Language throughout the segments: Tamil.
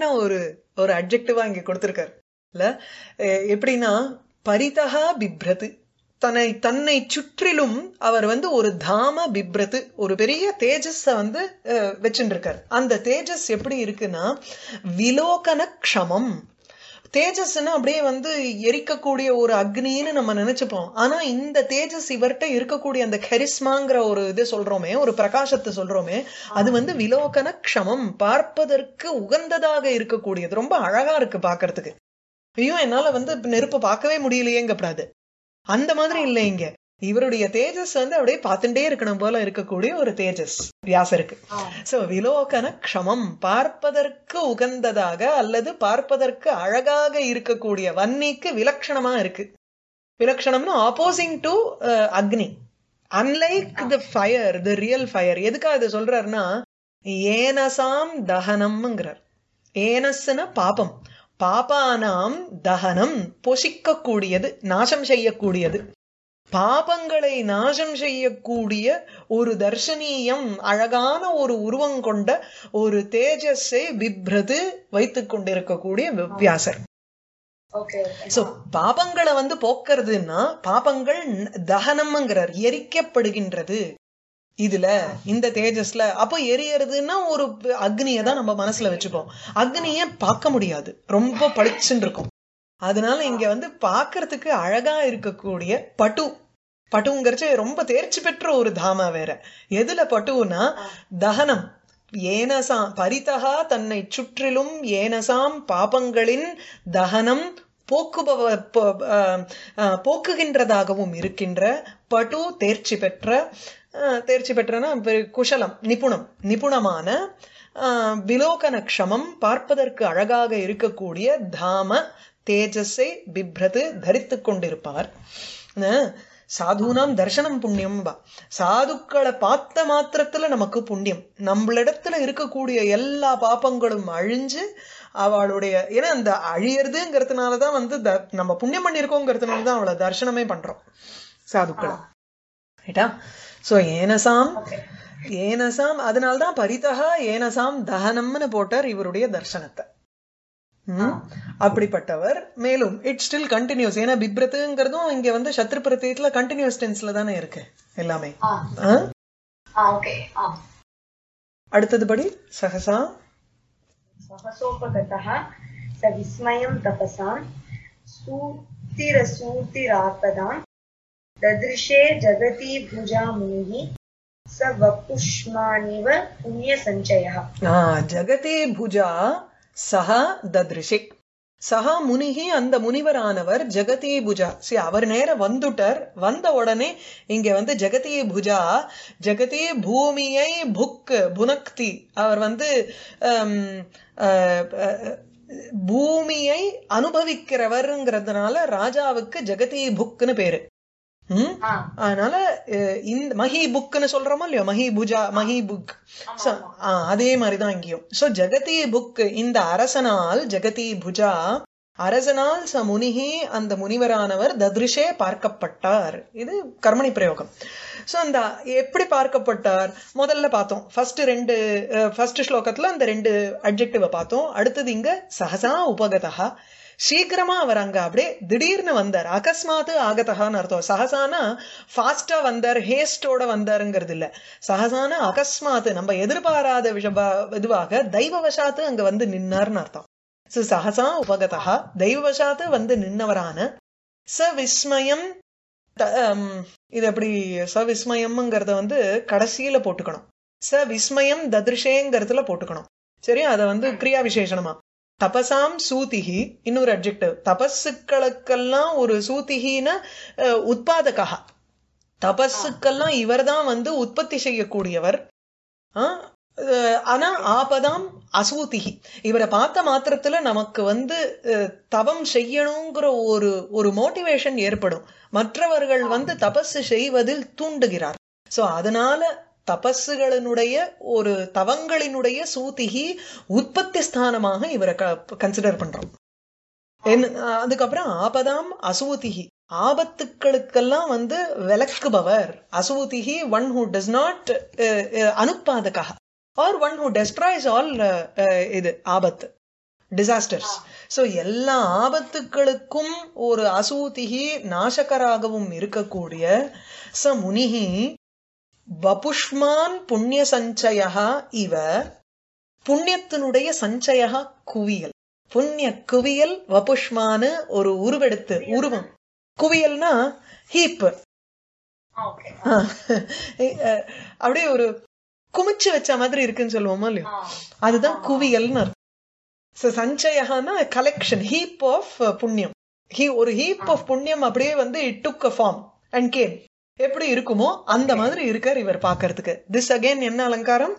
ஒரு ஒரு அட்ஜெக்டிவா இங்க கொடுத்திருக்காரு இல்ல. எப்படின்னா பரிதஹா பிப்ரது, தன்னை சுற்றிலும் அவர் வந்து ஒரு தாம பிப்ரது, ஒரு பெரிய தேஜஸ வந்து வச்சுட்டு இருக்காரு. அந்த தேஜஸ் எப்படி இருக்குன்னா விலோகன க்ஷமம். தேஜஸ்னா அப்படியே வந்து எரிக்கக்கூடிய ஒரு அக்னின்னு நம்ம நினைச்சுப்போம். ஆனா இந்த தேஜஸ் இவர்கிட்ட இருக்கக்கூடிய அந்த கரிஸ்மாங்கிற ஒரு இது சொல்றோமே, ஒரு பிரகாசத்தை சொல்றோமே, அது வந்து விலோகன க்ஷமம், பார்ப்பதற்கு உகந்ததாக இருக்கக்கூடியது. ரொம்ப அழகா இருக்கு பாக்குறதுக்கு. ஐயோ என்னால வந்து நெருப்பு பார்க்கவே முடியலையேங்கப்படாது, அந்த மாதிரி இல்லை இங்க. இவருடைய தேஜஸ் வந்து அப்படியே பார்த்துட்டே இருக்கணும் போல இருக்கக்கூடிய ஒரு தேஜஸ் வியாசருக்கு. சோ விலோகன க்ஷமம், பார்ப்பதற்கு உகந்ததாக அல்லது பார்ப்பதற்கு அழகாக இருக்கக்கூடிய, வன்னிக்கு விலட்சணமா இருக்கு. விலட்சணம்னு opposing to Agni, unlike the fire, the real fire. எதுக்காக இது சொல்றாருன்னா ஏனசாம் தகனம்ங்கிறார். ஏனஸ்ன பாபம், பாபானாம் தகனம், பொசிக்கக்கூடியது, நாசம் செய்யக்கூடியது. பாபங்களை நாசம் செய்யக்கூடிய ஒரு தர்ஷனீயம் அழகான ஒரு உருவம் கொண்ட ஒரு தேஜஸை பிப்ரது வைத்துக் கொண்டிருக்கக்கூடிய வியாசர். சோ பாபங்களை வந்து போக்குறதுன்னா பாபங்கள் தகனம்ங்கிறார், எரிக்கப்படுகின்றது இதுல, இந்த தேஜஸ்ல. அப்போ எரியறதுன்னா ஒரு அக்னியை தான் நம்ம மனசுல வச்சுப்போம். அக்னிய பார்க்க முடியாது, ரொம்ப பளிச்சுன்னு இருக்கும். அதனால இங்க வந்து பாக்குறதுக்கு அழகா இருக்கக்கூடிய பட்டு, பட்டுங்கிறச்சு ரொம்ப தேர்ச்சி பெற்ற ஒரு தாமா வேற. எதுல பட்டுனா தகனம், ஏனசாம் பரிதஹா, தன்னை சுற்றிலும் ஏனசாம் பாபங்களின் தகனம், போக்குகின்றதாகவும் இருக்கின்ற பட்டு, தேர்ச்சி பெற்ற, தேர்ச்சி பெற்றனா குஷலம், நிபுணம், நிபுணமான, விலோகன க்ஷமம், பார்ப்பதற்கு அழகாக இருக்கக்கூடிய தாம தேஜஸை பிப்ரது தரித்து கொண்டிருப்பார். சாதுனாம் தர்சனம் புண்ணியம் பா, சாதுக்களை பார்த்த மாத்திரத்துல நமக்கு புண்ணியம். நம்மளிடத்துல இருக்கக்கூடிய எல்லா பாப்பங்களும் அழிஞ்சு அவளுடைய, ஏன்னா அந்த அழியறதுங்கிறதுனாலதான் வந்து நம்ம புண்ணியம் பண்ணிருக்கோங்கிறதுனாலதான் அவளை தர்சனமே பண்றோம் சாதுக்களை, ரைட்டா? சோ ஏனசாம், ஏனசாம், அதனால்தான் பரிதஹா ஏனசாம் தகனம்னு போட்டார் இவருடைய தர்சனத்தை. அப்படிப்பட்டவர். மேலும் இட் ஸ்டில் கண்டினியூஸ், ஏன்னா பிப்ரத்துங்கிறதும் இங்க வந்து சத்ரு பிரத்யத்துல கண்டினியூஸ் டென்ஸ்ல தானே இருக்கு எல்லாமே. அடுத்தது படி சகசா சகசோபகதஹ ச விஸ்மயம் தபசாம் சூத்திரசூத்திராபதாம் தத்ருஷே ஜகதி புஜா முனிஹி ச வபுஷ்மானிவ புண்ணிய சஞ்சயः. ஜகதி புஜா சஹ தத்ருஷே, சஹா முனிஹி, அந்த முனிவரானவர், ஜகதி புஜா, அவர் நேர வந்துட்டார். வந்த உடனே இங்க வந்து ஜகதி புஜா, ஜகதி பூமியை புக் புனக்தி, அவர் வந்து பூமியை அனுபவிக்கிறவர்ங்கிறதுனால ராஜாவுக்கு ஜகதி புக்னு பேரு. அதனால இந்த மஹி புக்னு சொல்றோமோ இல்லையோ, மஹி புஜா, மஹி புக், அதே மாதிரிதான் இங்கேயும். சோ ஜகதி புக், இந்த அரசனால், ஜகதி புஜா அரசனால், ச முனிஹி, அந்த முனிவரானவர், தத்ருஷே பார்க்கப்பட்டார். இது கர்மணி பிரயோகம். சோ அந்த எப்படி பார்க்கப்பட்டார் முதல்ல பார்த்தோம். ஃபர்ஸ்ட் ஸ்லோகத்துல அந்த 2 அட்ஜெக்டிவ பார்த்தோம். அடுத்தது இங்க சஹசா உபகதா, சீக்கிரமா அவர் அங்க அப்படியே திடீர்னு வந்தார். அகஸ்மாத்து ஆகதகான்னு அர்த்தம். சஹசானா ஃபாஸ்டா வந்தார், ஹேஸ்டோட வந்தாருங்கிறது இல்ல. சஹசானா அகஸ்மாத்து, நம்ம எதிர்பாராத இதுவாக தெய்வவசாத்து அங்க வந்து நின்னார்னு அர்த்தம். சஹசா உபகதா, தெய்வவசாத்து வந்து நின்னவரான. ச விஸ்மயம், இது எப்படி சவிஸ்மயம்ங்கிறத வந்து கடைசியில போட்டுக்கணும். ச விஸ்மயம் தத்ருஷேங்கிறதுல போட்டுக்கணும். சரி, அத வந்து கிரியா விசேஷணமா. தபசாம் சூதிஹி, இன்னொரு அட்ஜெக்டிவ். தபஸுக்களுக்கெல்லாம் ஒரு சூதிஹின உத்பாதகா, தபஸுக்கெல்லாம் இவர் தான் வந்து உற்பத்தி செய்யக்கூடியவர். ஆனா ஆபதாம் அசூதிஹி, இவரை பார்த்த மாத்திரத்துல நமக்கு வந்து தவம் செய்யணுங்கிற ஒரு மோட்டிவேஷன் ஏற்படும். மற்றவர்கள் வந்து தபஸ் செய்வதில் தூண்டுகிறார். சோ அதனால தபஸுகளினுடைய ஒரு தவங்களினுடைய சூதிகி உற்பத்தி ஸ்தானமாக இவரை கன்சிடர் பண்றோம். அதுக்கப்புறம் ஆபதாம் அசூதிகி, ஆபத்துக்களுக்கெல்லாம் வந்து விலக்குபவர். அசூதிகி, one who does not அனுப்பாதகா, R one who destroys all இது ஆபத்து. டிசாஸ்டர்ஸ். சோ எல்லா ஆபத்துக்களுக்கும் ஒரு அசூதிகி நாசகராகவும் இருக்கக்கூடிய ச முனிஹி வபுஷ்மான் புண்ணிய சஞ்சயா இவ, புண்ணியத்தினுடைய சஞ்சயா குவியல், புண்ணிய குவியல் வபுஷ்மானு ஒரு உருவெடுத்து, உருவம் குவியல்னா ஹீப், அப்படியே ஒரு குமிச்சு வச்ச மாதிரி இருக்குன்னு சொல்லுவோமா இல்லையோ, அதுதான் குவியல்னு. சஞ்சயஹானா கலெக்ஷன், ஹீப் ஆஃப் புண்ணியம், ஒரு ஹீப் ஆஃப் புண்ணியம் அப்படியே வந்து it took a form and game. எப்படி இருக்குமோ அந்த மாதிரி இருக்கார் இவர் பாக்குறதுக்கு. திஸ் அகைன் என்ன அலங்காரம்?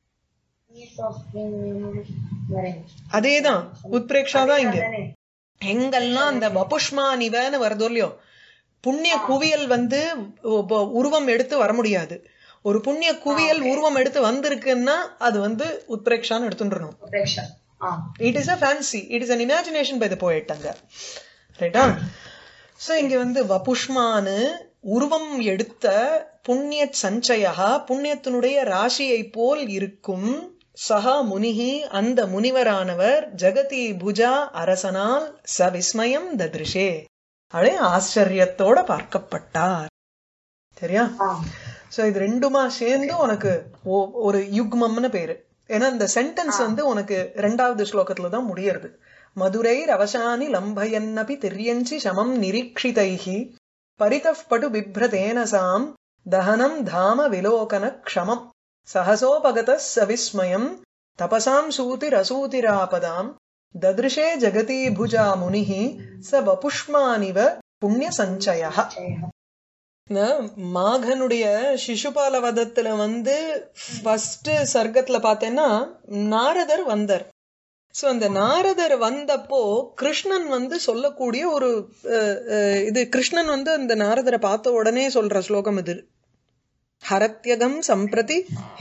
அதேதான் உத்பிரேக்ஷாதான். இங்க எங்கெல்லாம் அந்த வபுஷ்மானிவன்னு வருதோ இல்லையோ, புண்ணிய குவியல் வந்து உருவம் எடுத்து வர முடியாது. ஒரு புண்ணிய குவியல் உருவம் எடுத்து வந்திருக்குன்னா அது வந்து உத்பிரேக்ஷான்னு எடுத்துடணும். It is a fancy, it is an imagination by the poet அங்க, ரைட்டா? சோ இங்க வந்து வபுஷ்மானு உருவம் எடுத்த புண்ணிய சஞ்சயா, புண்ணியத்தினுடைய ராசியை போல் இருக்கும். சஹா முனிஹி அந்த முனிவரானவர் ஜெகதி புஜா அரசனால் சவிஸ்மயம் தத்ருஷே அப்படியே ஆச்சரியத்தோட பார்க்கப்பட்டார். சரியா? சோ இது ரெண்டுமா சேர்ந்து உனக்கு ஒரு யுக்மம்னு பேரு. ஏன்னா இந்த சென்டென்ஸ் வந்து உனக்கு 2வது ஸ்லோகத்துல தான் முடியறது. மதுரை ரவசானி லம்பயன்னபி திரியஞ்சி சமம் நிரீக்ஷிதைஹி பரிதஃப் படு பிப்ரதேனசாம் தஹனம் தாம விலோகன க்ஷமம் சஹசோபகத சவிஸ்மயம் தபசாம் சூதிரசூதிராபதாம் தத்ருஷே ஜகதி புஜா முனிஹி ச வபுஷ்மானிவ புண்ணிய சஞ்சயः. மாகனுடைய சிசுபால வதத்துல வந்து ஃபர்ஸ்ட் சர்க்கத்துல பார்த்தேன்னா நாரதர் வந்தார். சோ அந்த நாரதர் வந்தப்போ கிருஷ்ணன் வந்து சொல்லக்கூடிய ஒரு இது, கிருஷ்ணன் வந்து அந்த நாரதரை பார்த்த உடனே சொல்ற ஸ்லோகம் இது. ஹரத்யகம் சம்பிரதி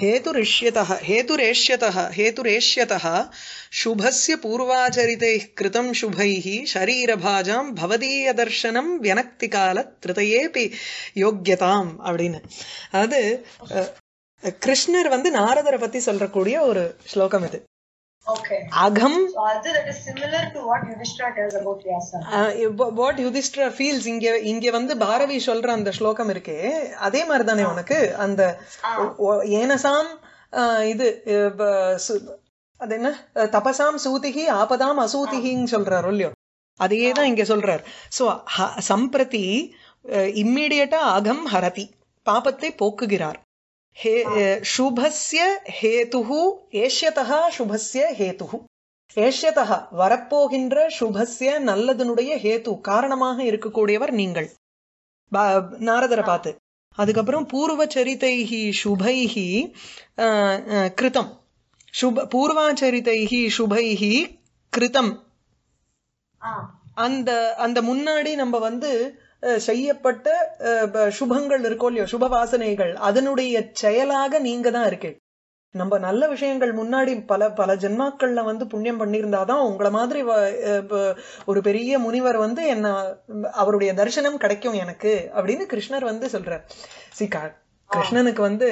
ஹேதுரேஷ்யதः சுபஸ்ய பூர்வாச்சரிதைः கிருதம் சுபைः ஷரீரபாஜாம் பவதீய தர்சனம் வியனக்தி கால திருதயேபி யோக்யதாம் அப்படின்னு. அதாவது கிருஷ்ணர் வந்து நாரதரை பத்தி சொல்றக்கூடிய ஒரு ஸ்லோகம் இது. அகம் what Yudhishthira feels. இங்க வந்து பாரவி சொல்ற அந்த ஸ்லோகம் இருக்கே அதே மாதிரிதானே உனக்கு அந்த ஏனசாம் இது அது என்ன தபசாம் சூதிகி ஆபதாம் அசூதிகின்னு சொல்றாரு இல்லையோ, அதையேதான் இங்க சொல்றார். சோ சம்பிரதி இம்மிடியட்டா அகம் ஹரதி பாபத்தை போக்குகிறார். சுபஸ்ய ஹேதுஹு ஏஷ்யதஹ சுபஸ்ய ஹேதுஹு, ஏஷ்யதஹ வரப்போகின்ற சுபஸ்ய நல்லதனுடைய ஹேது காரணமாக இருக்கக்கூடியவர் நீங்கள் நாரதரை பார்த்து. அதுக்கப்புறம் பூர்வச்சரிதைஹி சுபைஹி கிருதம், பூர்வாச்சரிதைஹி சுபைஹி கிருதம், அந்த அந்த முன்னாடி நம்ம வந்து செய்யப்பட்ட சுபங்கள் இருக்கோ இல்லையோ, சுப வாசனைகள், அதனுடைய செயலாக நீங்க தான் இருக்கு. நம்ம நல்ல விஷயங்கள் முன்னாடி பல பல ஜென்மாக்கள்ல வந்து புண்ணியம் பண்ணியிருந்தாதான் உங்களை மாதிரி ஒரு பெரிய முனிவர் வந்து என்ன அவருடைய தரிசனம் கிடைக்கும் எனக்கு அப்படின்னு கிருஷ்ணர் வந்து சொல்றார். கிருஷ்ணனுக்கு வந்து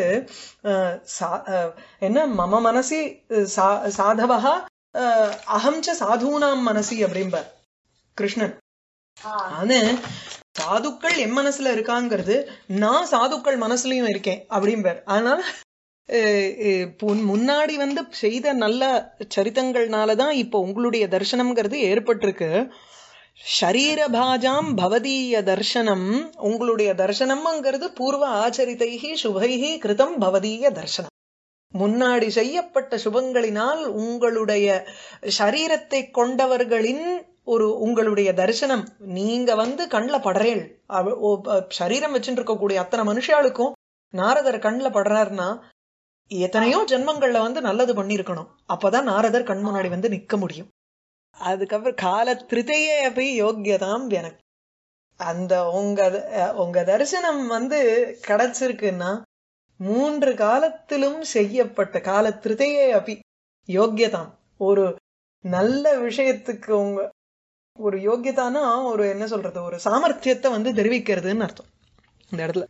என்ன மம மனசி சாதவஹா அகம்ச சாதுனாம் மனசி அப்படிம்பார் கிருஷ்ணன். ஆனா சாதுக்கள் என் மனசுல இருக்காங்கிறது நான் சாதுக்கள் மனசுலயும் இருக்கேன் அப்படிம்பார். அதனால முன்னாடி வந்து செய்த நல்ல சரித்தங்கள்னாலதான் இப்போ உங்களுடைய தர்சனம்ங்கிறது ஏற்பட்டிருக்கு. ஷரீரபாஜாம் பவதீய தர்சனம், உங்களுடைய தர்சனம்ங்கிறது பூர்வ ஆச்சரிதைஹி சுபைஹி கிருதம் பவதீய தர்சனம், முன்னாடி செய்யப்பட்ட சுபங்களினால் உங்களுடைய ஷரீரத்தை கொண்டவர்களின் ஒரு உங்களுடைய தரிசனம் நீங்க வந்து கண்ணுல படுறேள். சரீரம் வச்சுட்டு இருக்கக்கூடிய அத்தனை மனுஷாளுக்கும் நாரதர் கண்ணுல படுறாருன்னா எத்தனையோ ஜென்மங்கள்ல வந்து நல்லது பண்ணிருக்கணும், அப்பதான் நாரதர் கண் முன்னாடி வந்து நிக்க முடியும். அதுக்கப்புறம் கால திருத்தையே போய் யோக்கியதாம் எனக்கு அந்த உங்க தரிசனம் வந்து கிடைச்சிருக்குன்னா 3 காலத்திலும் செய்யப்பட்ட கால திருத்தையே அப்படி யோக்கியதாம், ஒரு நல்ல விஷயத்துக்கு உங்க ஒரு யோக்கியதானா ஒரு என்ன சொல்றது ஒரு சாமர்த்தியத்தை வந்து தெரிவிக்கிறதுன்னு அர்த்தம் இந்த இடத்துல.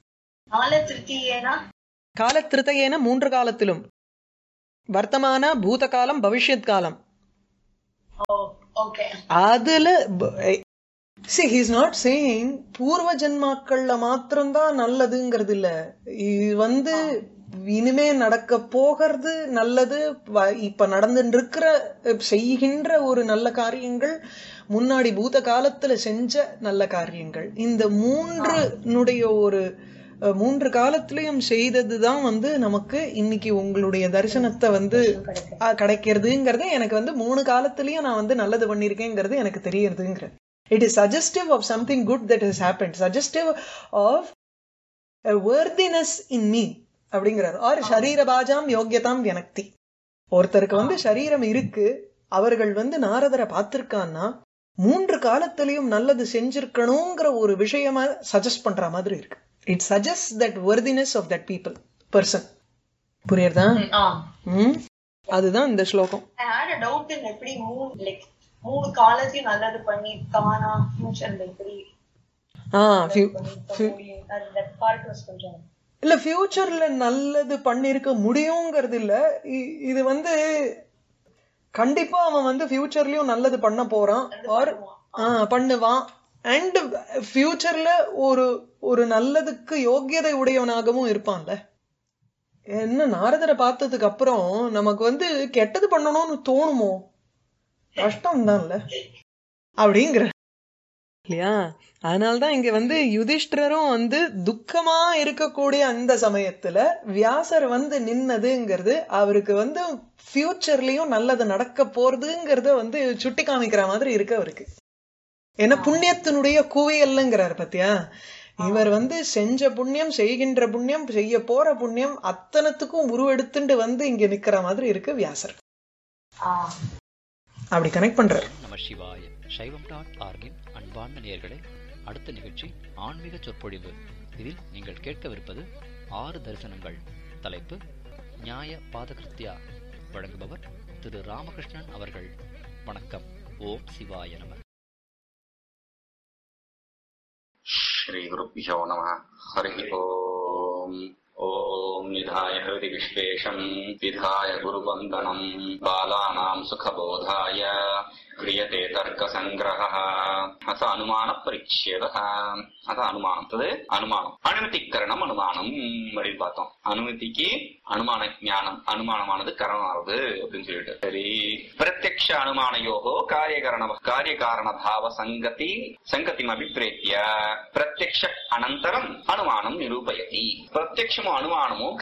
கால திருத்தையேனா 3 காலத்திலும், வர்த்தமான பூத காலம் பவிஷ்யத் காலம். அதுல see he is not saying பூர்வ ஜென்மாக்கள்ல மாத்திரம்தான் நல்லதுங்கிறது இல்ல. இது இனிமே நடக்க போகிறது நல்லது, இப்ப நடந்துட்டு இருக்கிற செய்கின்ற ஒரு நல்ல காரியங்கள், முன்னாடி பூத காலத்துல செஞ்ச நல்ல காரியங்கள், இந்த மூன்று காலத்திலையும் செய்ததுதான் நமக்கு இன்னைக்கு உங்களுடைய தரிசனத்தை கிடைக்கிறதுங்கிறது எனக்கு 3 காலத்திலயும் நான் நல்லது பண்ணிருக்கேங்கிறது எனக்கு தெரியறதுங்கிற. It is suggestive of something good that has happened, suggestive of a worthiness in me அப்படிங்கிறார். ஆர் ஷரீர பாஜாம் யோக்கியதாம் வியனக்தி. ஒருத்தருக்கு சரீரம் இருக்கு, அவர்கள் நாரதரை பார்த்திருக்கான்னா 3 காலத்திலையும் நல்லது செஞ்சிருக்கணுங்கிற ஒரு விஷயமா சஜஸ்ட் பண்ற மாதிரி இருக்கு. It suggests that worthiness of that person. புரியுறதா? அதுதான் இந்த ஸ்லோகம். I had a doubt in எப்படி மூணு காலத்தையும் நல்லது பண்ணிட்டானா ஃபியூச்சர்ல எப்படி இல்ல ஃபியூச்சர்ல நல்லது பண்ணிருக்க முடியுங்கிறது இல்ல. இது கண்டிப்பா அவன் ஃபியூச்சர்லயும் நல்லது பண்ண போறான், பண்ணுவான். அண்ட் ஃபியூச்சர்ல ஒரு நல்லதுக்கு யோக்கியதை உடையவனாகவும் இருப்பான்ல. என்ன நாரதரை பார்த்ததுக்கு அப்புறம் நமக்கு கெட்டது பண்ணணும்னு தோணுமோ? கஷ்டம் தான்ல அப்படிங்கிற இல்லையா? அதனால்தான் இங்க யுதிஷ்டரும் துக்கமா இருக்கக்கூடிய அந்த சமயத்துல வியாசர் நின்னதுங்கிறது அவருக்கு ஃபியூச்சர்லயும் நல்லது நடக்க போறதுங்கிறத சுட்டி காமிக்கிற மாதிரி இருக்கு அவருக்கு. ஏன்னா புண்ணியத்தினுடைய குவியல்ங்கிறார் பத்தியா. இவர் செஞ்ச புண்ணியம், செய்கின்ற புண்ணியம், செய்ய போற புண்ணியம் அத்தனத்துக்கும் உருவெடுத்துட்டு இங்க நிக்கிற மாதிரி இருக்கு வியாசர். அப்படி கனெக்ட் பண்றார். நம சிவாய. சைவம்.org-இன் அன்பார்ந்த நேயர்களே, அடுத்த நிகழ்ச்சி ஆன்மீக சொற்பொழிவு. இதில் நீங்கள் கேட்கவிருப்பது 6 தரிசனங்கள். தலைப்பு நியாய பாதகிருத்யா. வழங்குபவர் திரு ராமகிருஷ்ணன் அவர்கள். வணக்கம். ஓம் சிவாய நம. ஸ்ரீ குருப்யோ நமः. ஹரி ஓம். ஓம் நிதாய ஹிருதி விஸ்வேஷம் விதாய குருவந்தனம் பாலானாம் சுகபோதாய கிரியதே தர்க்க சங்கிரஹ. அத அனுமான பரிச்சேதः. அத அனுமானம், அனுமானம் அனுமதிக்கரணம் அனுமானம் அப்படின்னு பார்த்தோம். அனுமதிக்கு அனுமான ஞானம், அனுமானமானது கரணமானது அப்படின்னு சொல்லிட்டு. சரி, பிரத்யக்ஷ அனுமானயோகோ காரியகாரண பாவ சங்கதிம் அபிப்ரேத்ய பிரத்யக்ஷ அனந்தரம் அனுமானம் நிரூபயதி. பிரத்யக்ஷமும் அனுமானமும்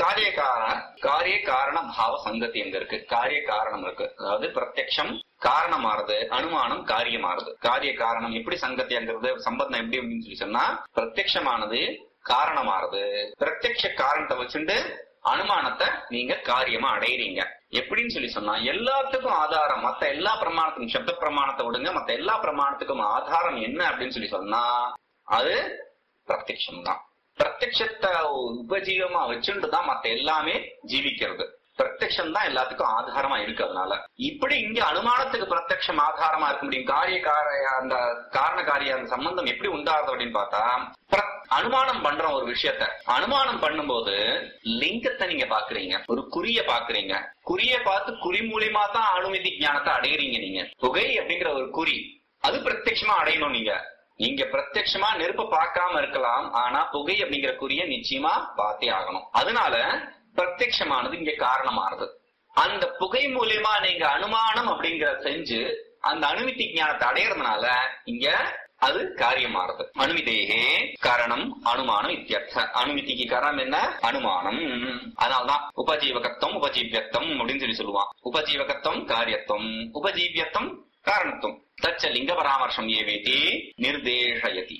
காரிய காரண பாவ சங்கதி எங்க இருக்கு? காரிய காரணம் இருக்கு. அதாவது பிரத்யக்ஷம் காரணமாறுது, அனுமானம் காரியமாறுது. காரிய காரணம் எப்படி சங்கத்தியாங்கிறது சம்பந்தம் எப்படி அப்படின்னு சொல்லி சொன்னா, பிரத்யக்ஷமானது காரணமாறுது. பிரத்யக்ஷ காரணத்தை வச்சுட்டு அனுமானத்தை நீங்க காரியமா அடையிறீங்க. எப்படின்னு சொல்லி சொன்னா, எல்லாத்துக்கும் ஆதாரம், மத்த எல்லா பிரமாணத்துக்கும், சப்த பிரமாணத்தை விடுங்க, மத்த எல்லா பிரமாணத்துக்கும் ஆதாரம் என்ன அப்படின்னு சொல்லி சொன்னா அது பிரத்யக்ஷம் தான். பிரத்யக்ஷத்தை உபஜீவமா வச்சுட்டுதான் மத்த எல்லாமே ஜீவிக்கிறது. பிரத்யக்ஷம் தான் எல்லாத்துக்கும் ஆதாரமா இருக்கு. அதனால இப்படி இங்க அனுமானத்துக்கு பிரத்யக்ஷம் ஆதாரமா இருக்க முடியும். அந்த காரண காரிய அந்த சம்பந்தம் எப்படி உண்டாகுது அப்படின்னு பார்த்தா, அனுமானம் பண்ற ஒரு விஷயத்த அனுமானம் பண்ணும்போது லிங்கத்தை நீங்க பாக்குறீங்க, ஒரு குறிய பாக்குறீங்க. குறிய பார்த்து குறி மூலியமா தான் அனுமதி ஞானத்தை அடையிறீங்க. நீங்க புகை அப்படிங்கிற ஒரு குறி அது பிரத்யட்சமா அடையணும். நீங்க பிரத்யட்சமா நெருப்ப பார்க்காம இருக்கலாம், ஆனா புகை அப்படிங்கிற குறிய நிச்சயமா பார்த்தே ஆகணும். அதனால பிரத்யட்சமானது இங்க காரணமானது. அந்த புகை மூலியமா நீங்க அனுமானம் அப்படிங்கறத செஞ்சு அந்த அனுமதி ஞானத்தை அடையறதுனால இங்க அது காரியமாறுது. அனுமதேகே காரணம் அனுமானம் இத்தியர்த்த. அனுமதிக்கு காரணம் என்ன? அனுமானம். அதனால்தான் உபஜீவகத்துவம் உபஜீவியத்துவம் அப்படின்னு சொல்லுவான். உபஜீவகத்துவம் காரியத்துவம், உபஜீவியத்துவம் காரணத்துவம். தச்ச லிங்க பராமர்சம் ஏவேதி நிர்தேஷயதி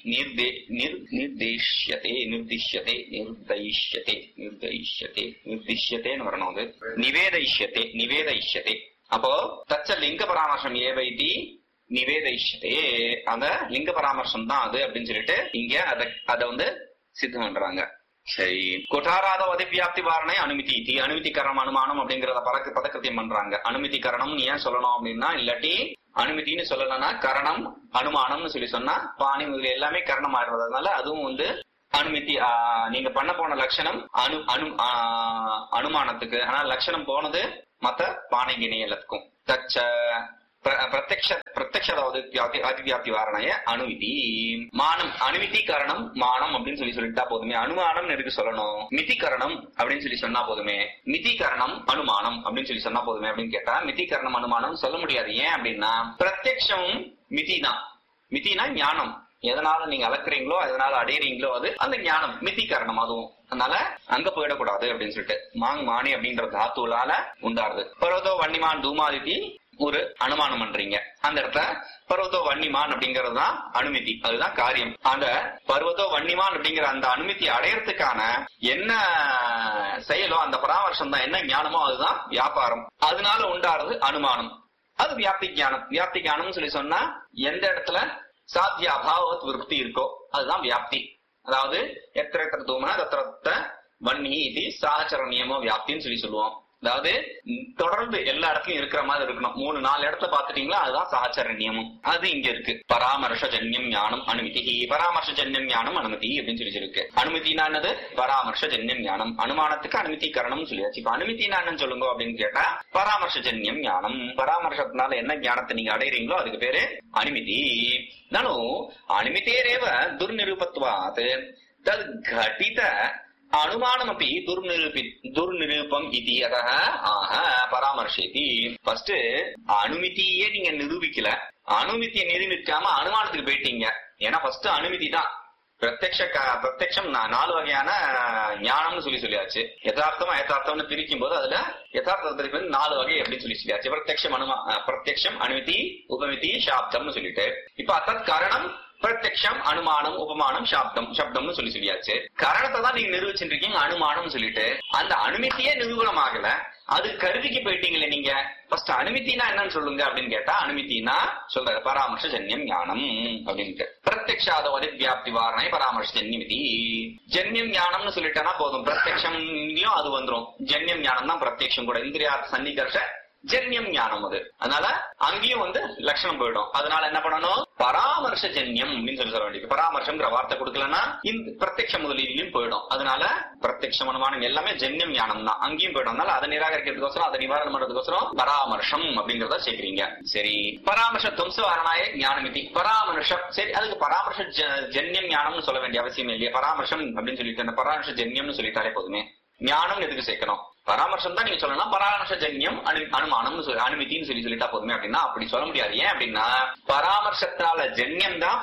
நிர்தேஷ்யதே நிர்திஷ்யதே நிர்தயிஷ்யதே நிர்தயிஷ்யதே நிர்திஷ்யதேன்னு வரணும். அது நிவேதயிஷ்யதே. அப்போ தச்ச லிங்க பராமர்சம் ஏவைதி நிவேதயிஷ்யதே, அந்த லிங்க பராமர்சம் தான் அது அப்படின்னு சொல்லிட்டு இங்க அத சித்தம் பண்றாங்க. சரி, கொட்டாராத அதிவியாப்தி வாரணை அனுமதி அனுமதிகரணம் அனுமானம் அப்படிங்கறத பதக்கிருத்தியம் பண்றாங்க. அனுமதிகரணம் ஏன் சொல்லணும் அப்படின்னா, இல்லாட்டி அனுமதினு சொல்லலன்னா கரணம் அனுமானம்னு சொல்லி சொன்னா பாணி முதல் எல்லாமே கரணம் ஆடுறதுனால அதுவும் அனுமதி. நீங்க பண்ண போன லட்சணம் அனுமானத்துக்கு, ஆனா லட்சணம் போனது மத்த பானை கிணி எல்லாத்துக்கும். தச்ச அதிவியாப்தி வாரணாய அணுவிதி. மானம் அணுவிதி கரணம் மானம் அப்படின்னு சொல்லிட்டா போதுமே. அனுமானம் எதுக்கு சொல்லணும்? மிதி கரணம் அப்படின்னு சொன்னா போதுமே. மிதி கரணம் அனுமானம் அப்படின்னு சொன்னா போதுமே அப்படின்னு கேட்டா மிதி கரணம் அனுமானம் சொல்ல முடியாது. ஏன் அப்படின்னா பிரத்யக்ஷமும் மிதி தான். மிதினா ஞானம். எதனால நீங்க அளக்குறீங்களோ அதனால அடையறீங்களோ அது அந்த ஞானம் மிதி கரணம். அதுவும் அதனால அங்க போயிடக்கூடாது அப்படின்னு சொல்லிட்டு மாங் மானி அப்படின்ற தாத்துலால உண்டாருது. பர்வதோ வன்னிமான் தூமாதித்தி ஒரு அனுமானம் பண்றீங்க. அந்த இடத்துல பர்வதோ வன்னிமான் அப்படிங்கிறது தான் அனுமதி. அதுதான் காரியம். அந்த பர்வதோ வன்னிமான் அப்படிங்கிற அந்த அனுமதி அடையறதுக்கான என்ன செயலோ அந்த பராமர்சம் தான், என்ன ஞானமோ அதுதான் வியாபாரம். அதனால உண்டாறது அனுமானம். அது வியாப்தி ஞானம். வியாப்தி ஞானம் சொல்லி சொன்னா எந்த இடத்துல சாத்திய அபாவத் விருத்தி இருக்கோ அதுதான் வியாப்தி. அதாவது எத்திர தூமன தத்திர வன்னி இது சாச்சர நியமோ வியாப்தின்னு சொல்லுவோம். அதாவது தொடர்ந்து எல்லா இடத்துலயும் இருக்கிற மாதிரி இருக்கணும். 3-4 இடத்துல பாத்துட்டீங்களா அதுதான் சஹாச்சார நியமம். அது இங்க இருக்கு. பராமர்ஷ ஜன்யம் ஞானம் அனுமதி. பராமர்ஷ ஜன்யம் ஞானம் அனுமதி அப்படின்னு இருக்கு. அனுமதினா என்னது? பராமர்ஷ ஜன்யம் ஞானம். அனுமானத்துக்கு அனுமதி கரணம் சொல்லியாச்சு. இப்ப அனுமதினா என்னன்னு சொல்லுங்க அப்படின்னு கேட்டா பராமர்ஷ ஜன்யம் ஞானம். பராமர்ஷத்தினால என்ன ஞானத்தை நீங்க அடையறீங்களோ அதுக்கு பேரு அனுமதி. நானும் அனுமதிரேவ துர்நிரூபத்வாத் தத் கடித அனுமானம் அப்படி துர்நிரூபம் இது பராமர்ஷேதி. ஃபர்ஸ்ட் அனுமதியே நீங்க நிரூபிக்கல. அனுமதியை நிரூபிக்காம அனுமானத்துக்கு போயிட்டீங்க. ஏன்னா ஃபர்ஸ்ட் அனுமதி தான். பிரத்யக்ஷம் 4 வகையான ஞானம்னு சொல்லியாச்சு. யதார்த்தம்னு பிரிக்கும் போது அதுல யதார்த்தத்திற்கு 4 வகை அப்படின்னு சொல்லியாச்சு. பிரத்யக்ஷம் அனுமதி உபமிதி சாப்தம்னு சொல்லிட்டு இப்ப அத்தத் காரணம் பிரத்யக்ஷம் அனுமானம் உபமானம் சப்தம்னு சொல்லியாச்சு. காரணத்தை தான் நீங்க நிரூபிச்சுட்டு இருக்கீங்க அனுமானம் சொல்லிட்டு. அந்த அனுமதியே நிரூபணமாகல. அது கருதிக்கு போயிட்டீங்களே நீங்க. ஃபர்ஸ்ட் அனுமதினா என்னன்னு சொல்லுங்க அப்படின்னு கேட்டா அனுமதினா சொல்ற பராமர்ஷ ஜன்யம் ஞானம் அப்படின்ட்டு. பிரத்யக்ஷாத அதிவியாப்தி வாரணை பராமர்ஷ ஜன்யமிதி. ஜன்யம் ஞானம்னு சொல்லிட்டேன்னா போதும். பிரத்யக்ஷம்லயும் அது வந்துரும். ஜன்யம் ஞானம் தான் பிரத்யக்ஷம் கூட. இந்திரியார்த்த சன்னிகர்ஷ ஜன்யம் ஞானம் அது. அதனால அங்கேயும் லட்சணம் போயிடும். அதனால என்ன பண்ணணும்? பராமர்ஷ ஜன்யம் அப்படின்னு சொல்ல வேண்டியது. பராமர்ஷம்ங்கிற வார்த்தை கொடுக்கலன்னா இந்த பிரத்யக்ஷ முதலீதிலையும் போயிடும். அதனால பிரத்யக்ஷம் அனுமானம் எல்லாமே ஜன்யம் ஞானம் தான். அங்கேயும் போயிடும். அதனால அதை நிராகரிக்கிறதுக்கோசரம் அதை நிவாரணம் பண்றதுக்கோசரம் பராமர்ஷம் அப்படிங்கறத சேர்க்கிறீங்க. சரி, பராமர்ஷ துவம்சவாரணாய ஞானமிதி. பராமர்ஷம் சரி, அதுக்கு பராமர்ஷ ஜன்யம் ஞானம்னு சொல்ல வேண்டிய அவசியம் இல்லையா? பராமர்ஷம் அப்படின்னு சொல்லிட்டு பராமர்ஷ ஜன்யம்னு சொல்லிட்டாலே போதுமே. ஞானம் எதுக்கு சேர்க்கணும்? பராமர்சம் தான் நீங்க சொல்லலாம். பராமர்ஷ ஜன்யம் அனுமானம் அனுமதினு சொல்லிட்டா போதுமே அப்படின்னா அப்படி சொல்ல முடியாது. ஏன் அப்படின்னா பராமர்சத்தால ஜன்யம் தான்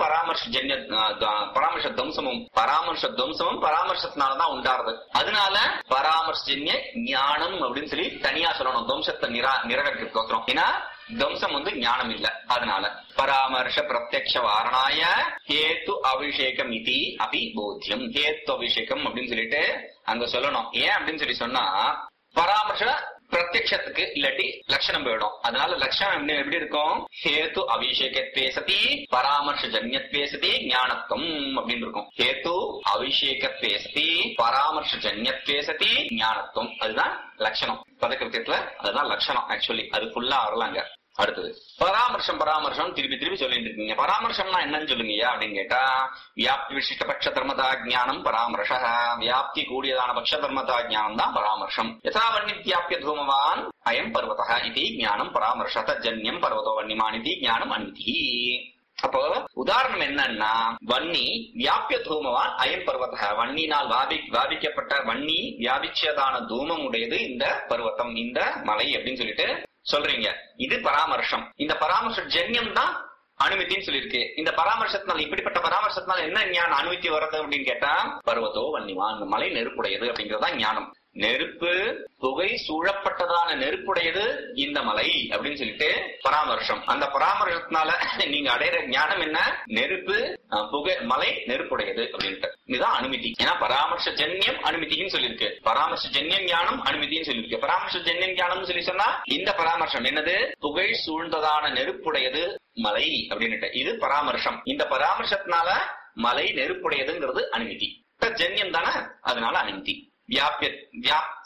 பராமர்ஷ துவம்சமும் பராமர்சத்தினாலதான் உண்டாருது. அதனால பராமர்ஷ ஜன்ய ஞானம் அப்படின்னு சொல்லி தனியா சொல்லணும். துவம்சத்தை நிராகரிக்கிறதுக்கோசரம். ஏன்னா துவம்சம் ஞானம் இல்ல. அதனால பராமர்ஷ பிரத்யக்ஷ வாரணாய ஹேத்து அபிஷேகம் இது அபி போத்தியம். ஹேத்து அபிஷேகம் அப்படின்னு சொல்லிட்டு அங்க சொல்லணும். ஏன் அப்படின்னு சொல்லி சொன்னா பராமர்ஷ பிரத்யக்ஷத்துக்கு இல்லாட்டி லட்சணம் போயிடும். அதனால லட்சணம் எப்படி இருக்கும்? ஹேத்து அபிஷேகத்வே சதி பராமர்ஷ ஜன்யத்வே சதி ஞானத்துவம் அப்படின்னு இருக்கும். ஹேத்து அபிஷேகத்வே சதி பராமர்ஷ ஜன்யத்வே சதி ஞானத்துவம். அதுதான் லட்சணம். பதக்கிருத்தியத்துல அதுதான் லட்சணம். ஆக்சுவலி அது ஃபுல்லா வரலாங்க. அடுத்தது பராமர்ஷம் திருப்பி சொல்லிட்டு இருக்கீங்க. பராமர்ஷம்னா என்னன்னு சொல்லுங்க அப்படின்னு கேட்டா வியாப்தி விசிஷ்ட பட்ச தர்மதா ஜானம் பராமர்ஷ. வியாப்தி கூடியதான பட்ச தர்மதா ஜானம் தான் பராமர்ஷம். யதா வன்னித்யாப்ய தூமவான் அயம் பர்வதः இதி ஞானம் பராமர்ஷத ஜன்யம் பர்வதோ வன்னிமான் இதி ஞானம் அன்விதி. அப்போ உதாரணம் என்னன்னா வன்னி வியாபிய தூமவான் அயம் பர்வதः. வன்னினால் வியாபிக்கப்பட்ட வன்னி வியாபிச்சதான தூமம் உடையது இந்த பர்வதம், இந்த மலை அப்படின்னு சொல்லிட்டு சொல்றீங்க. இது பராமர்ஷம். இந்த பராமர்ஷ ஜன்யம் தான் அனுமதின்னு சொல்லியிருக்கு. இந்த பராமர்சத்தினால இப்படிப்பட்ட பராமர்சத்தினால என்ன ஞானம் அனுமதி வர்றது அப்படின்னு கேட்டா பர்வதோ வன்னிமான் மலை நெருப்புடையது அப்படிங்கறதா ஞானம். நெருப்பு புகை சூழப்பட்டதான நெருப்புடையது இந்த மலை அப்படின்னு சொல்லிட்டு பராமர்ஷம். அந்த பராமர்சத்தினால நீங்க அடையிற ஞானம் என்ன? நெருப்பு புகை மலை நெருப்புடையது அப்படின்ட்டு. இதுதான் அனுமதி. ஏன்னா பராமர்ஷ ஜன்யம் அனுமதின்னு சொல்லியிருக்கு. பராமர்ஷ ஜன்யம் ஞானம் அனுமதின்னு சொல்லியிருக்கு. பராமர்ஷ ஜன்யம் ஞானம் சொல்லி சொன்னா இந்த பராமர்சம் என்னது? புகை சூழ்ந்ததான நெருப்புடையது மலை அப்படின்னுட்டு. இது பராமர்சம். இந்த பராமர்சத்தினால மலை நெருப்புடையதுங்கிறது அனுமதி. ஜன்யம் தானே, அதனால அனுமதி.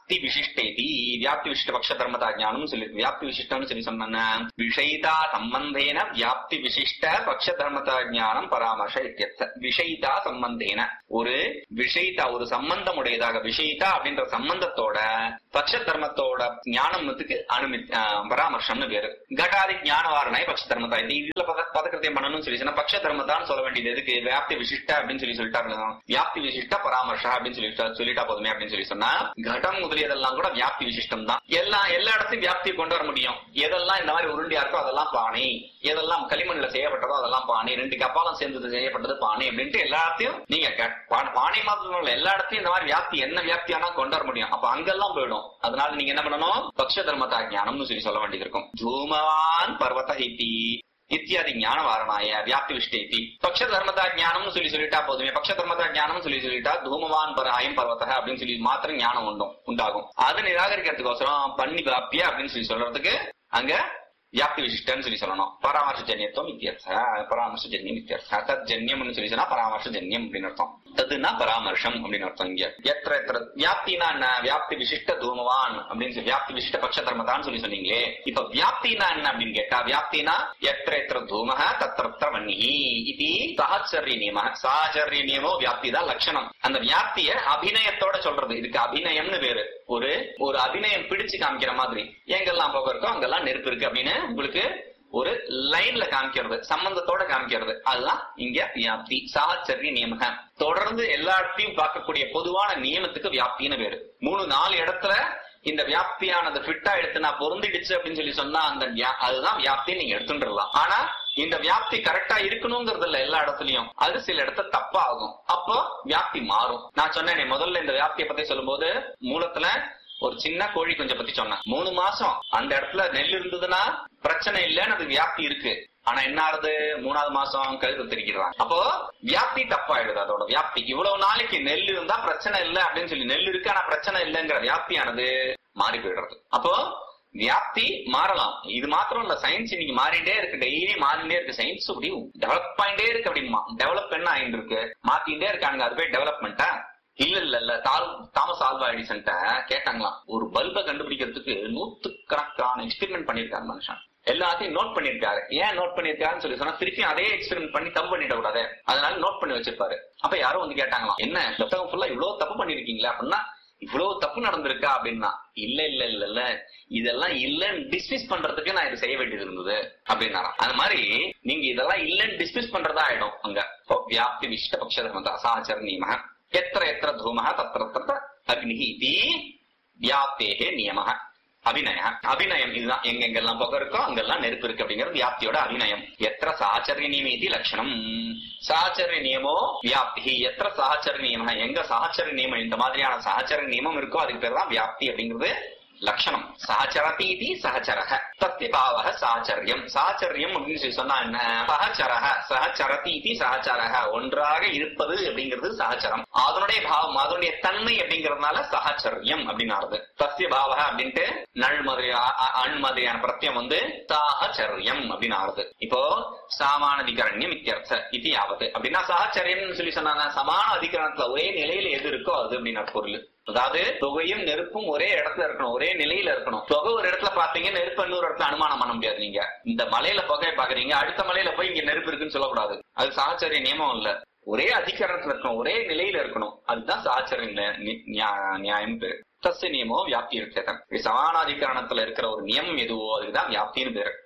வியாப்தி விசிஷ்டேதி வியாப்தி விசிஷ்ட பக்ஷ தர்மதா ஞானம் சொல்லி வியாப்தி விசிஷ்டம்னு சொல்லி சொன்னா விஷயிதா சம்பந்தேன வியாப்தி விசிஷ்ட பக்ஷ தர்மதா ஞானம் பராமர்ஷ இத்தியர்த்த. விஷயிதா சம்பந்தேன ஒரு விஷயிதா ஒரு சம்பந்தம் உடையதாக விஷயிதா அப்படின்ற சம்பந்தத்தோட பக்ஷ தர்மத்தோட ஞானத்துக்கு பராமர்ஷம்னு பேரு. கடாதி ஞான வாரணாய் பக்ஷ தர்மதா இதுல பதக்கிருத்தியம் பண்ணணும்னு சொல்லி சொன்னா பக்ஷ தர்மதான்னு சொல்ல வேண்டியது எதுக்கு? வியாப்தி விசிஷ்ட அப்படின்னு சொல்லி சொல்லிட்டாரு. வியாப்தி விசிஷ்ட பராமர்ஷா அப்படின்னு சொல்லிட்டா போதுமே அப்படின்னு சொல்லி சொன்னா கடம் முதலியதெல்லாம் கூட வியாப்தி விசிஷ்டம் தான். எல்லா இடத்தையும் வியாப்தியை கொண்டு வர முடியும். எதெல்லாம் இந்த மாதிரி உருண்டியா இருக்கோ அதெல்லாம் பானை, எதெல்லாம் களிமண்ல செய்யப்பட்டதோ அதெல்லாம் பானை, 2 கப்பாலம் சேர்ந்து செய்யப்பட்டது பானை அப்படின்ட்டு எல்லாத்தையும் நீங்க பானை மாத்திரம் எல்லா இடத்தையும் இந்த மாதிரி வியாப்தி என்ன வியாப்தியானா கொண்டு வர முடியும். அப்ப அங்கெல்லாம் போயிடும். அதனால நீங்க என்ன பண்ணணும்? பக்ஷ தர்மதா ஞானம்னு சொல்லி சொல்ல வேண்டியது இருக்கும். தூமவான் பர்வத ஹிதி இத்தியாதி ஞான வாரணாய வியாப்தி விஷ்டேதி. பக்ஷ தர்மதா ஞானம்னு சொல்லிட்டா போதுமே. பக்ஷ தர்மதா ஞானம் சொல்லிட்டா தூமவான் பராயம் பர்வத அப்படின்னு சொல்லி மாத்திரம் ஞானம் உண்டாகும். அது நிராகரிக்கிறதுக்கோசரம் பண்ணி வியாப்தியா அப்படின்னு சொல்லி சொல்றதுக்கு அங்க வியாப்தி விசிஷ்டன்னு சொல்லி சொல்லணும். பராமர்ஷஜன்யத்துவம் இத்தியர்த்த. பராமர்ஷஜன்யம் இத்தியர்த்த. தத் ஜன்யம்னு சொல்லி சொன்னா பராமர்ஷஜன்யம் அப்படின்னு அர்த்தம். ததுனா பராமர்ஷம் அப்படின்னு அர்த்தம். இங்க எத்திர எத்திர வியாப்தினா என்ன? வியாப்தி விசிஷ்ட தூமவான் அப்படின்னு சொல்லி வியாப்தி விசிஷ்ட பக்ஷ தர்மதான்னு சொல்லி சொன்னீங்களே. இப்ப வியாப்தினா என்ன அப்படின்னு கேட்டா வியாப்தினா எத்திர எத்திர தூமஹ தத்ர வன்னிஹி இது சஹச்சரிய நியம. சஹச்சரிய நியமோ வியாப்தி தான் லட்சணம். அந்த வியாப்திய அபிநயத்தோட சொல்றது. இதுக்கு அபிநயம்னு பேரு. ஒரு அபிநயம் பிடிச்சு காமிக்கிற மாதிரி எங்கெல்லாம் போக இருக்கோ அங்கெல்லாம் நெருப்பு இருக்கு அப்படின்னு உங்களுக்கு ஒரு லைன்ல காமிக்கிறது, சம்பந்தத்தோட காமிக்கிறது. அதுதான் இங்க வியாப்தி. சாச்சரிய நியமக தொடர்ந்து எல்லா இடத்தையும் பார்க்கக்கூடிய பொதுவான நியமத்துக்கு வியாப்தின்னு பேரு. 3-4 இடத்துல இந்த வியாப்தியானது ஃபிட்டா எடுத்து நான் பொருந்திடுச்சு அப்படின்னு சொல்லி சொன்னா அந்த அதுதான் வியாப்தி நீங்க எடுத்துட்டுலாம். ஆனா இந்த வியாப்தி கரெக்டா இருக்கணுங்கிறது இல்ல எல்லா இடத்துலயும். அது சில இடத்துல தப்பா ஆகும். அப்போ வியாப்தி மாறும். நான் சொன்னேன் முதல்ல இந்த வியாப்தியை பத்தி சொல்லும் போது மூலத்துல ஒரு சின்ன கோழி கொஞ்சம் பத்தி சொன்னேன். 3 மாசம் அந்த இடத்துல நெல் இருந்ததுன்னா பிரச்சனை இல்லைன்னு அது வியாப்தி இருக்கு. ஆனா என்ன ஆகுது? 3ஆவது மாசம் கழுத்து தெரிக்கிறான். அப்போ வியாப்தி தப்பாயிடுது. அதோட வியாப்தி இவ்வளவு நாளைக்கு நெல் இருந்தா பிரச்சனை இல்லை அப்படின்னு சொல்லி நெல் இருக்கு ஆனா பிரச்சனை இல்லைங்கிற வியாப்தியானது மாறி போயிடுறது. அப்போ வியாப்தி மாறலாம். இது மாத்திரம் இல்ல, சயின்ஸ் இன்னைக்கு மாறிட்டே இருக்கு. டெய்லி மாறிட்டே இருக்கு. சயின்ஸ் அப்படி டெவலப் ஆயிட்டே இருக்கு. அப்படிமா டெவலப் என்ன ஆயிட்டு இருக்கு? மாத்திட்டே இருக்காங்க. அது போய் டெவலப்மெண்டா? இல்ல தாமஸ் ஆல்வா எடிசன் கேட்டாங்களாம். ஒரு பல்பை கண்டுபிடிக்கிறதுக்கு 100கணக்கான எக்ஸ்பெரிமெண்ட் பண்ணிருக்காரு மனுஷன். எல்லாத்தையும் நோட் பண்ணிருக்காரு. ஏன் நோட் பண்ணிருக்காருன்னு சொல்லி சொன்னா திருப்பி அதே எக்ஸ்பெரிமெண்ட் பண்ணி தப்பு பண்ணிட கூடாது. அதனால நோட் பண்ணி வச்சிருப்பாரு. அப்ப யாரும் வந்து கேட்டாங்களாம், என்ன புத்தகம் ஃபுல்லா இவ்வளவு தப்பு பண்ணிருக்கீங்களா அப்படின்னா, இவ்வளவு தப்பு நடந்திருக்கா அப்படின்னா, இல்ல இதெல்லாம் இல்லன்னு டிஸ்மிஸ் பண்றதுக்கு நான் இது செய்ய வேண்டியது இருந்தது அப்படின்னாராம். அது மாதிரி நீங்க இதெல்லாம் இல்லன்னு டிஸ்மிஸ் பண்றதா ஆயிடும். அங்க வியாப்தி விசிஷ்ட பக்ஷ தர்மதா சாச்சர நியம எத்திர எத்திர தூமஹ தத்ர அக்னிஹி இதி வியாப்தேஹே நியமஹ அபிநயம். இதுதான் எங்கெங்கெல்லாம் புகை இருக்கோ அங்கெல்லாம் நெருப்பு இருக்கு அப்படிங்கிறது வியாப்தியோட அபிநயம். எத்திர சாச்சரிய நியமேதி லட்சணம். சாச்சரிய நியமோ வியாப்தி. எத்திர சாச்சரிய நியம எங்க சாச்சரிய நியமம் இந்த மாதிரியான சாச்சரிய நியமம் இருக்கோ அதுக்கு பேர் தான் வியாப்தி அப்படிங்கிறது லட்சணம். சஹச்சரதி இது சஹச்சரஹ தஸ்ய பாவஹ சாச்சரியம். சாச்சரியம் அப்படின்னு சொல்லி சொன்னா என்ன? சஹச்சரஹ சஹச்சரதி இது சஹச்சரஹ ஒன்றாக இருப்பது அப்படிங்கிறது சஹச்சரம். அதனுடைய பாவம் அதனுடைய தன்மை அப்படிங்கறதுனால சஹச்சரியம் அப்படின்னு ஆறுது. தஸ்ய பாவஹ அப்படின்ட்டு நள் மாதிரியான பிரத்யம் வந்து சாஹச்சரியம் அப்படின்னு ஆறுது. இப்போ சாமான அதிகரண்யம் இத்தியர்த்த இது யாவது அப்படின்னா சஹச்சரியம் சொல்லி சொன்னா சமான அதிகரணத்துல ஒரே நிலையில எது இருக்கோ அது அப்படின்னு பொருள். அதாவது தொகையும் நெருப்பும் ஒரே இடத்துல இருக்கணும், ஒரே நிலையில இருக்கணும். தொகை ஒரு இடத்துல பாத்தீங்க, நெருப்பு இன்னொரு இடத்துல அனுமானம் பண்ண முடியாது. நீங்க இந்த மலையில புகையை பாக்குறீங்க, அடுத்த மலையில போய் இங்க நெருப்பு இருக்குன்னு சொல்லக்கூடாது. அது சாச்சரிய நியமம் இல்ல. ஒரே அதிகாரத்துல இருக்கணும், ஒரே நிலையில இருக்கணும். அதுதான் சாச்சரிய நியாயம் பேரு. தஸ்ய நியமோ வியாப்தி இருக்கேதம். சமானாதிகரணத்துல இருக்கிற ஒரு நியமம் எதுவோ அதுக்குதான் வியாப்தின்னு பேரு.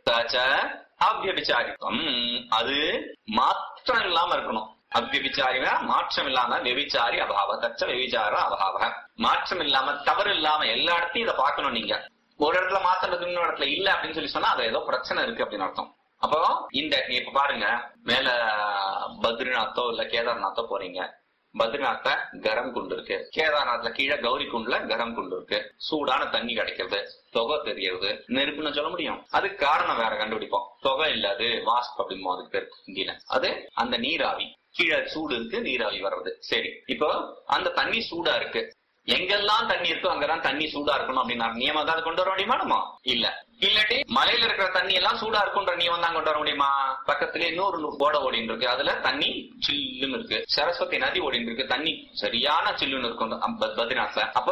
அவ்யபிச்சாரித்வம் அது மாற்றம் இல்லாம இருக்கணும். அவ்யபிச்சாரினா மாற்றம் இல்லாம வெவிச்சாரி அபாவ தச்ச வெவிச்சார அபாவ மாற்றம் இல்லாம தவறு இல்லாம எல்லா இடத்தையும் இதை பார்க்கணும். நீங்க ஒரு இடத்துல மாத்தினது இன்னொரு இடத்துல இல்ல அப்படின்னு சொல்லி சொன்னா அது ஏதோ பிரச்சனை இருக்கு அப்படின்னு அர்த்தம். அப்போ இந்த இப்ப பாருங்க, மேல பத்ரிநாத்தோ இல்ல கேதார்நாத்தோ போறீங்க. பத்ரிநாத்ல கரம் குண்டு இருக்கு, கேதார்நாத்ல கீழே கௌரி குண்டுல கரம் குண்டு இருக்கு. சூடான தண்ணி கிடைக்கிறது, தொகை தெரியறது, நெருப்புன்னு சொல்ல முடியும். அதுக்கு காரணம் வேற கண்டுபிடிப்போம். தொகை இல்ல, அது வாஸ்ப் அப்படிமோ அதுக்கு பேர் இந்தியில. அது அந்த நீராவி, கீழே சூடு இருக்கு, நீராவி வர்றது. சரி, இப்போ அந்த தண்ணி சூடா இருக்கு. எங்கெல்லாம் தண்ணி இருக்கோ அங்கெல்லாம் தண்ணி சூடா இருக்கணும் அப்படின்னு நியமம் தான் கொண்டு வர முடியுமா? நம்ம இல்ல. இல்லாட்டி மலையில இருக்கிற தண்ணி எல்லாம் சூடா இருக்குன்ற நியமம் தான் கொண்டு வர முடியுமா? பக்கத்துல இன்னொரு ஓட ஓடின்னு இருக்கு, அதுல தண்ணி சில்லுன்னு இருக்கு. சரஸ்வதி நதி ஓடின்னு இருக்கு, தண்ணி சரியான சில்லுன்னு இருக்கும் பத்ரிநாத்ல. அப்போ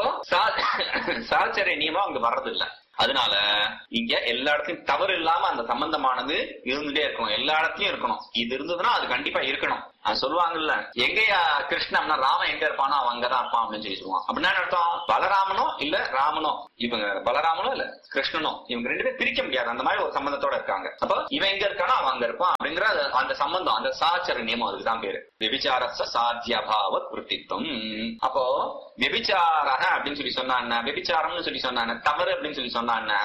சாச்சரிய நியமம் அங்க வர்றது இல்ல. அதனால இங்க எல்லா இடத்துலயும் தவறு இல்லாம அந்த சம்பந்தமானது இருந்துட்டே இருக்கணும், எல்லா இடத்துலயும் இருக்கணும். இது இருந்ததுன்னா அது கண்டிப்பா இருக்கணும். அது சொல்லுவாங்கல்ல, எங்கயா கிருஷ்ணம்னா ராமன் எங்க இருப்பானோ அவன் அங்கதான் இருப்பான் அப்படின்னு சொல்லி சொல்லுவான். அப்படின்னா அர்த்தம் பலராமனோ இல்ல ராமனோ, இவங்க பலராமனோ இல்ல கிருஷ்ணனோ, இவங்க ரெண்டு பேரும் பிரிக்க முடியாது, அந்த மாதிரி ஒரு சம்பந்தத்தோட இருக்காங்க. அப்போ இவன் எங்க இருக்கானோ அவன் அங்க இருப்பான் அப்படிங்கிற அந்த சம்பந்தம், அந்த சாச்சர நியமம், அதுக்குதான் பேரு விபிச்சாரஸ்ய சாத்தியபாவத் விருத்தித்வம். அப்போ விபிச்சாரக அப்படின்னு சொல்லி சொன்னா என்ன, விபிச்சாரம்னு சொல்லி சொன்னா என்ன, தவறு அப்படின்னு சொல்லி சொன்னா என்ன,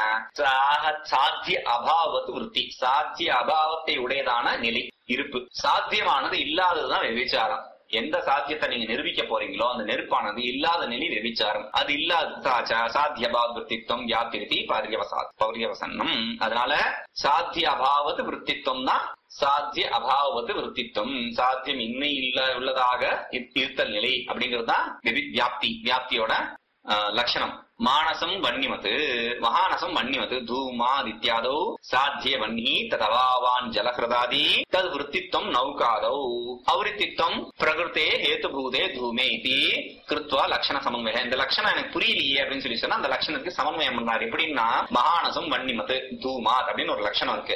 சாத்திய அபாவத் விருத்தி, சாத்திய அபாவத்தை உடையதான நிலை இருப்பு. சாத்தியமானது இல்லாததுதான் விபிச்சாரம். எந்த சாத்தியத்தை நீங்க நிரூபிக்க போறீங்களோ அந்த நெருப்பானது இல்லாத நிலை விபிச்சாரம். அது இல்லாத சாத்திய அபாவத்தித்வம் வியாப்தி பௌரியவசன்னம். அதனால சாத்திய அபாவத்து விருத்தித்வம் தான் சாத்திய அபாவத்து விருத்தித்வம். சாத்தியம் இன்மை உள்ளதாக இருத்தல் நிலை அப்படிங்கறதுதான் வியாப்தியோட லட்சணம். மானசம் வன்னிமத்து மகானசம் வன்னிமத்து தூமாதித்யாதோ சாத்திய வன்னி ததவாவான் ஜலஹிருதாதி தது விருத்தித்வம் நௌகாதோ அவிருத்தித்வம் பிரகிருத்தே ஹேதுபூதே தூமே இது கிருத்வா லட்சண சமன்வயம். இந்த லட்சணம் எனக்கு புரியலையே அப்படின்னு சொல்லி சொன்னா அந்த லட்சணத்துக்கு சமன்வயம் பண்றாரு. எப்படின்னா மகானசம் வன்னிமத்து தூமாத் அப்படின்னு ஒரு லட்சணம் இருக்கு.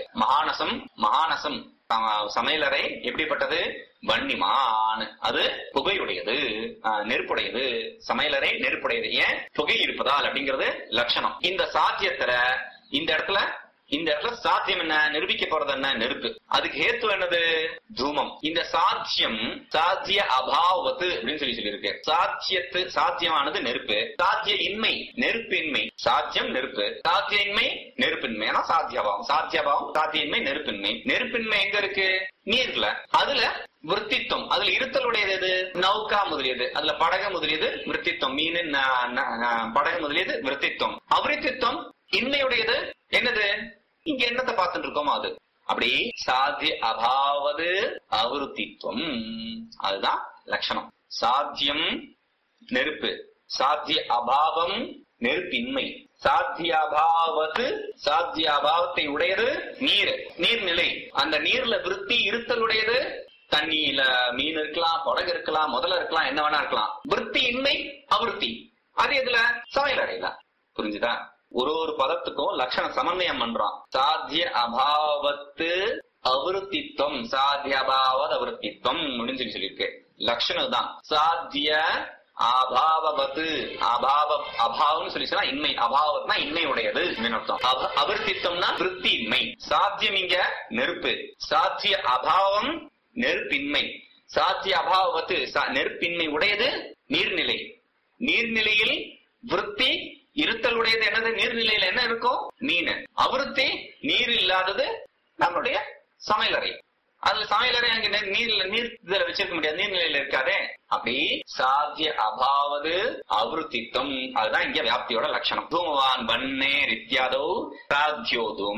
மகானசம் சமையலறை எப்படிப்பட்டது, வன்னிமான் அது புகையுடையது, நெருப்புடையது. சமையலறை நெருப்புடையது, ஏன் புகை இருப்பதால் அப்படிங்கிறது லட்சணம். இந்த சாத்தியத்துல இந்த இடத்துல சாத்தியம் என்ன, நிரூபிக்க போறது என்ன, நெருப்பு. அதுக்கு ஹேத்து என்னது, தூமம். இந்த சாத்தியம் சாத்திய அபாவத்து அப்படின்னு சொல்லியிருக்கு. சாத்தியமானது நெருப்பு, சாத்திய இன்மை நெருப்பின்மை. சாத்தியம் நெருப்பு, சாத்திய இன்மை நெருப்பின்மை, ஆனா சாத்தியபாவம் சாத்தியின்மை நெருப்பின்மை. நெருப்பின்மை எங்க இருக்கு, நீர்ல. அதுல விருத்தித்வம், அதுல இருத்தலுடையது எது, நௌகா முதலியது, அதுல படகு முதலியது விருத்தித்வம், மீன் படகு முதலியது விருத்தித்வம். அவிருத்தித்வம் இன்மையுடையது என்னது, இங்க என்னத்தை பார்த்துட்டு இருக்கோமோ அது. அப்படி சாத்திய அபாவது அவிருத்தித்வம், அதுதான் லட்சணம். சாத்தியம் நெருப்பு, சாத்திய அபாவம் நெருப்பின்மை, சாத்திய அபாவத்தை உடையது நீர்நிலை. அந்த நீர்ல விருத்தி இருத்தலுடையது, தண்ணியில மீன் இருக்கலாம், படகு இருக்கலாம், முதல்ல இருக்கலாம், என்ன வேணா இருக்கலாம். விருத்தி இன்மை அவிருத்தி, அது எதுல, சமையலறையில. புரிஞ்சுதா? ஒரு பதத்துக்கும் லட்சண சமன்வயம் பண்றோம். சாத்திய அபாவத்து அவிருத்தித்வம், சாத்திய அபாவத் அவிருத்தித்வம் அப்படின்னு சொல்லியிருக்கு. லட்சணம் தான் சாத்திய அபாவத்து. அபாவம் சொல்லி சொன்னா இன்மை, அபாவத்னா இன்மை உடையது அர்த்தம். அவிருத்தித்வம்னா விருத்தி இன்மை. சாத்தியம் இங்க நெருப்பு, சாத்திய அபாவம் நெருப்பின்மை. சாத்திய அபாவத்து நெருப்பின்மை உடையது நீர்நிலை. நீர்நிலையில் விருத்தி இருத்தலுடையது என்னது, நீர்நிலையில என்ன இருக்கும், மீன். அவிருத்தி நீர் இல்லாதது நம்மளுடைய சமையலறை. அதுல சமையலறை அங்க நீர் இதுல வச்சிருக்க முடியாது, நீர்நிலையில இருக்காதே. அப்படி சாத்திய அபாவது அவிருத்தித்வம், அதுதான் இங்க வியாப்தியோட லட்சணம். தூமவான் வன்னே ரித்யாதோ சாத்தியோ தூம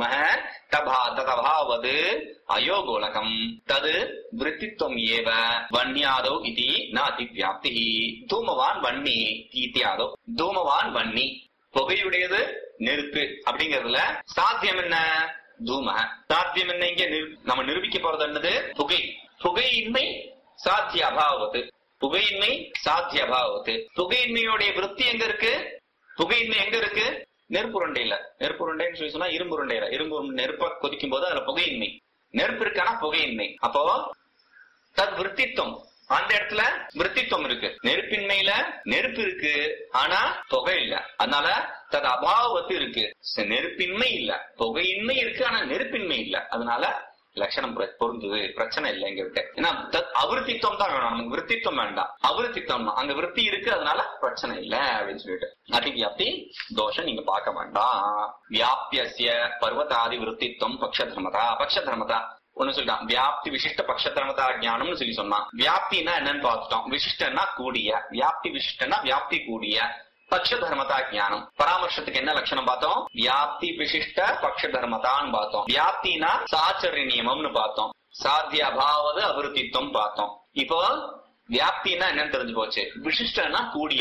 ததபாவது அயோகோலகம் தது விருத்தித்வம் ஏவ வன்னியாதோ இது நாதி வியாப்தி. தூமவான் வன்னி இத்தியாதோ, தூமவான் வன்னி புகையுடையது நெருப்பு அப்படிங்கறதுல சாத்தியம் என்ன, தூம. சாத்தியம் என்ன, இங்க நம்ம நிரூபிக்க போறது என்னது, புகை. புகையின்மை சாத்திய அபாவத்து, புகையின்மை சாத்திய அபாவத்து. புகையின்மையோடைய விருத்தி எங்க இருக்கு, புகையின்மை எங்க இருக்கு, நெருப்பு உருண்டையில. நெருப்பு உருண்டைன்னு சொல்லி சொன்னா இரும்பு உருண்டையில. நெருப்ப கொதிக்கும் போது அதுல புகையின்மை, நெருப்பு இருக்கானா புகையின்மை. அப்போ தத் விருத்தித்வம், அந்த இடத்துல விருத்தித்வம் இருக்கு. நெருப்பின்மையில நெருப்பு இருக்கு, ஆனா புகை இல்ல. அதனால தது அபாவத்து இருக்கு, நெருப்பின்மை இல்ல. புகையின்மை இருக்கு, ஆனா நெருப்பின்மை இல்ல. அதனால லட்சணம் பொருந்தது, பிரச்சனை இல்லை இங்க இருக்கு. ஏன்னா அவிருத்தித்வம் தான் வேணும் நமக்கு, விருத்தித்வம் வேண்டாம். அவிருத்தித்வம் அங்க விருத்தி இருக்கு, அதனால பிரச்சனை இல்ல அப்படின்னு சொல்லிட்டு அதிவியாப்தி தோஷம் நீங்க பார்க்க வேண்டாம். வியாபியஸ்ய பர்வதாதி விருத்தித்வம் பக்ஷதர்மதா ஒண்ணு சொல்லிட்டான். வியாப்தி விசிஷ்ட பக்ஷதர்மதா ஞானம்னு சொல்லி சொன்னான். வியாப்தினா என்னன்னு பார்த்துட்டோம். விசிஷ்டன்னா கூடிய, வியாப்தி விசிஷ்டன்னா வியாப்தி கூடிய, பக்ஷதர்மதா ஞானம். பராமர்சத்துக்கு என்ன லட்சணம் பார்த்தோம், வியாப்தி விசிஷ்ட பக்ஷதர்மதான்னு பார்த்தோம். வியாப்தினா சாச்சரிய நியமம்னு பார்த்தோம். சாத்திய அபாவது அவிருத்தித்வம் பார்த்தோம். இப்போ வியாப்தினா என்னன்னு தெரிஞ்சு போச்சு. விசிஷ்டனா கூடியது,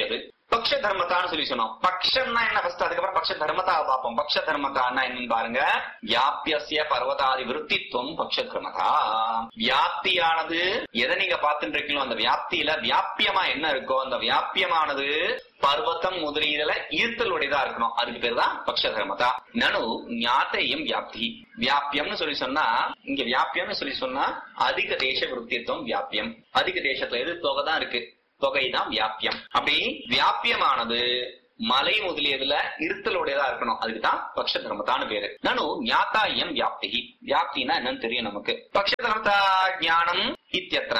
பக்ஷ தர்மத்தான்னு சொல்லி சொன்னோம். பக்ஷம்னா என்ன ஃபர்ஸ்ட், அதுக்கப்புறம் பக்ஷ தர்மத்தா பார்ப்போம். பக்ஷ தர்மத்தான்னா என்னன்னு பாருங்க. வியாபியஸ்ய பர்வதாதி விருத்தித்வம் பக்ஷ தர்மதா. வியாப்தியானது எதை நீங்க பார்த்துட்டு இருக்கீங்களோ அந்த வியாப்தியில வியாபியமா என்ன இருக்கோ அந்த வியாபியமானது பர்வத்தம் முதலியதுல ஈர்த்தலுடையதா இருக்கணும். அதுக்கு பேர் தான் பக்ஷ தர்மதா. நனு ஞாத்தையும் வியாப்தி. வியாபியம்னு சொல்லி சொன்னா, இங்க வியாபியம்னு சொல்லி சொன்னா அதிக தேச விருத்தித்வம் வியாபியம். அதிக தேசத்துல எது தொகை தான் இருக்கு, தொகைதான் வியாபியம். அப்படி வியாபியமானது மலை முதலியதுல இருத்தலுடையதா இருக்கணும். அதுக்குதான் பக்ஷ தர்மத்தான்னு பேரு. நனு ஞாத்தாயம் வியாப்தி. வியாப்தினா என்னன்னு தெரியும் நமக்கு. பக்ஷ தர்மதா ஞானம் இத்தியத்ர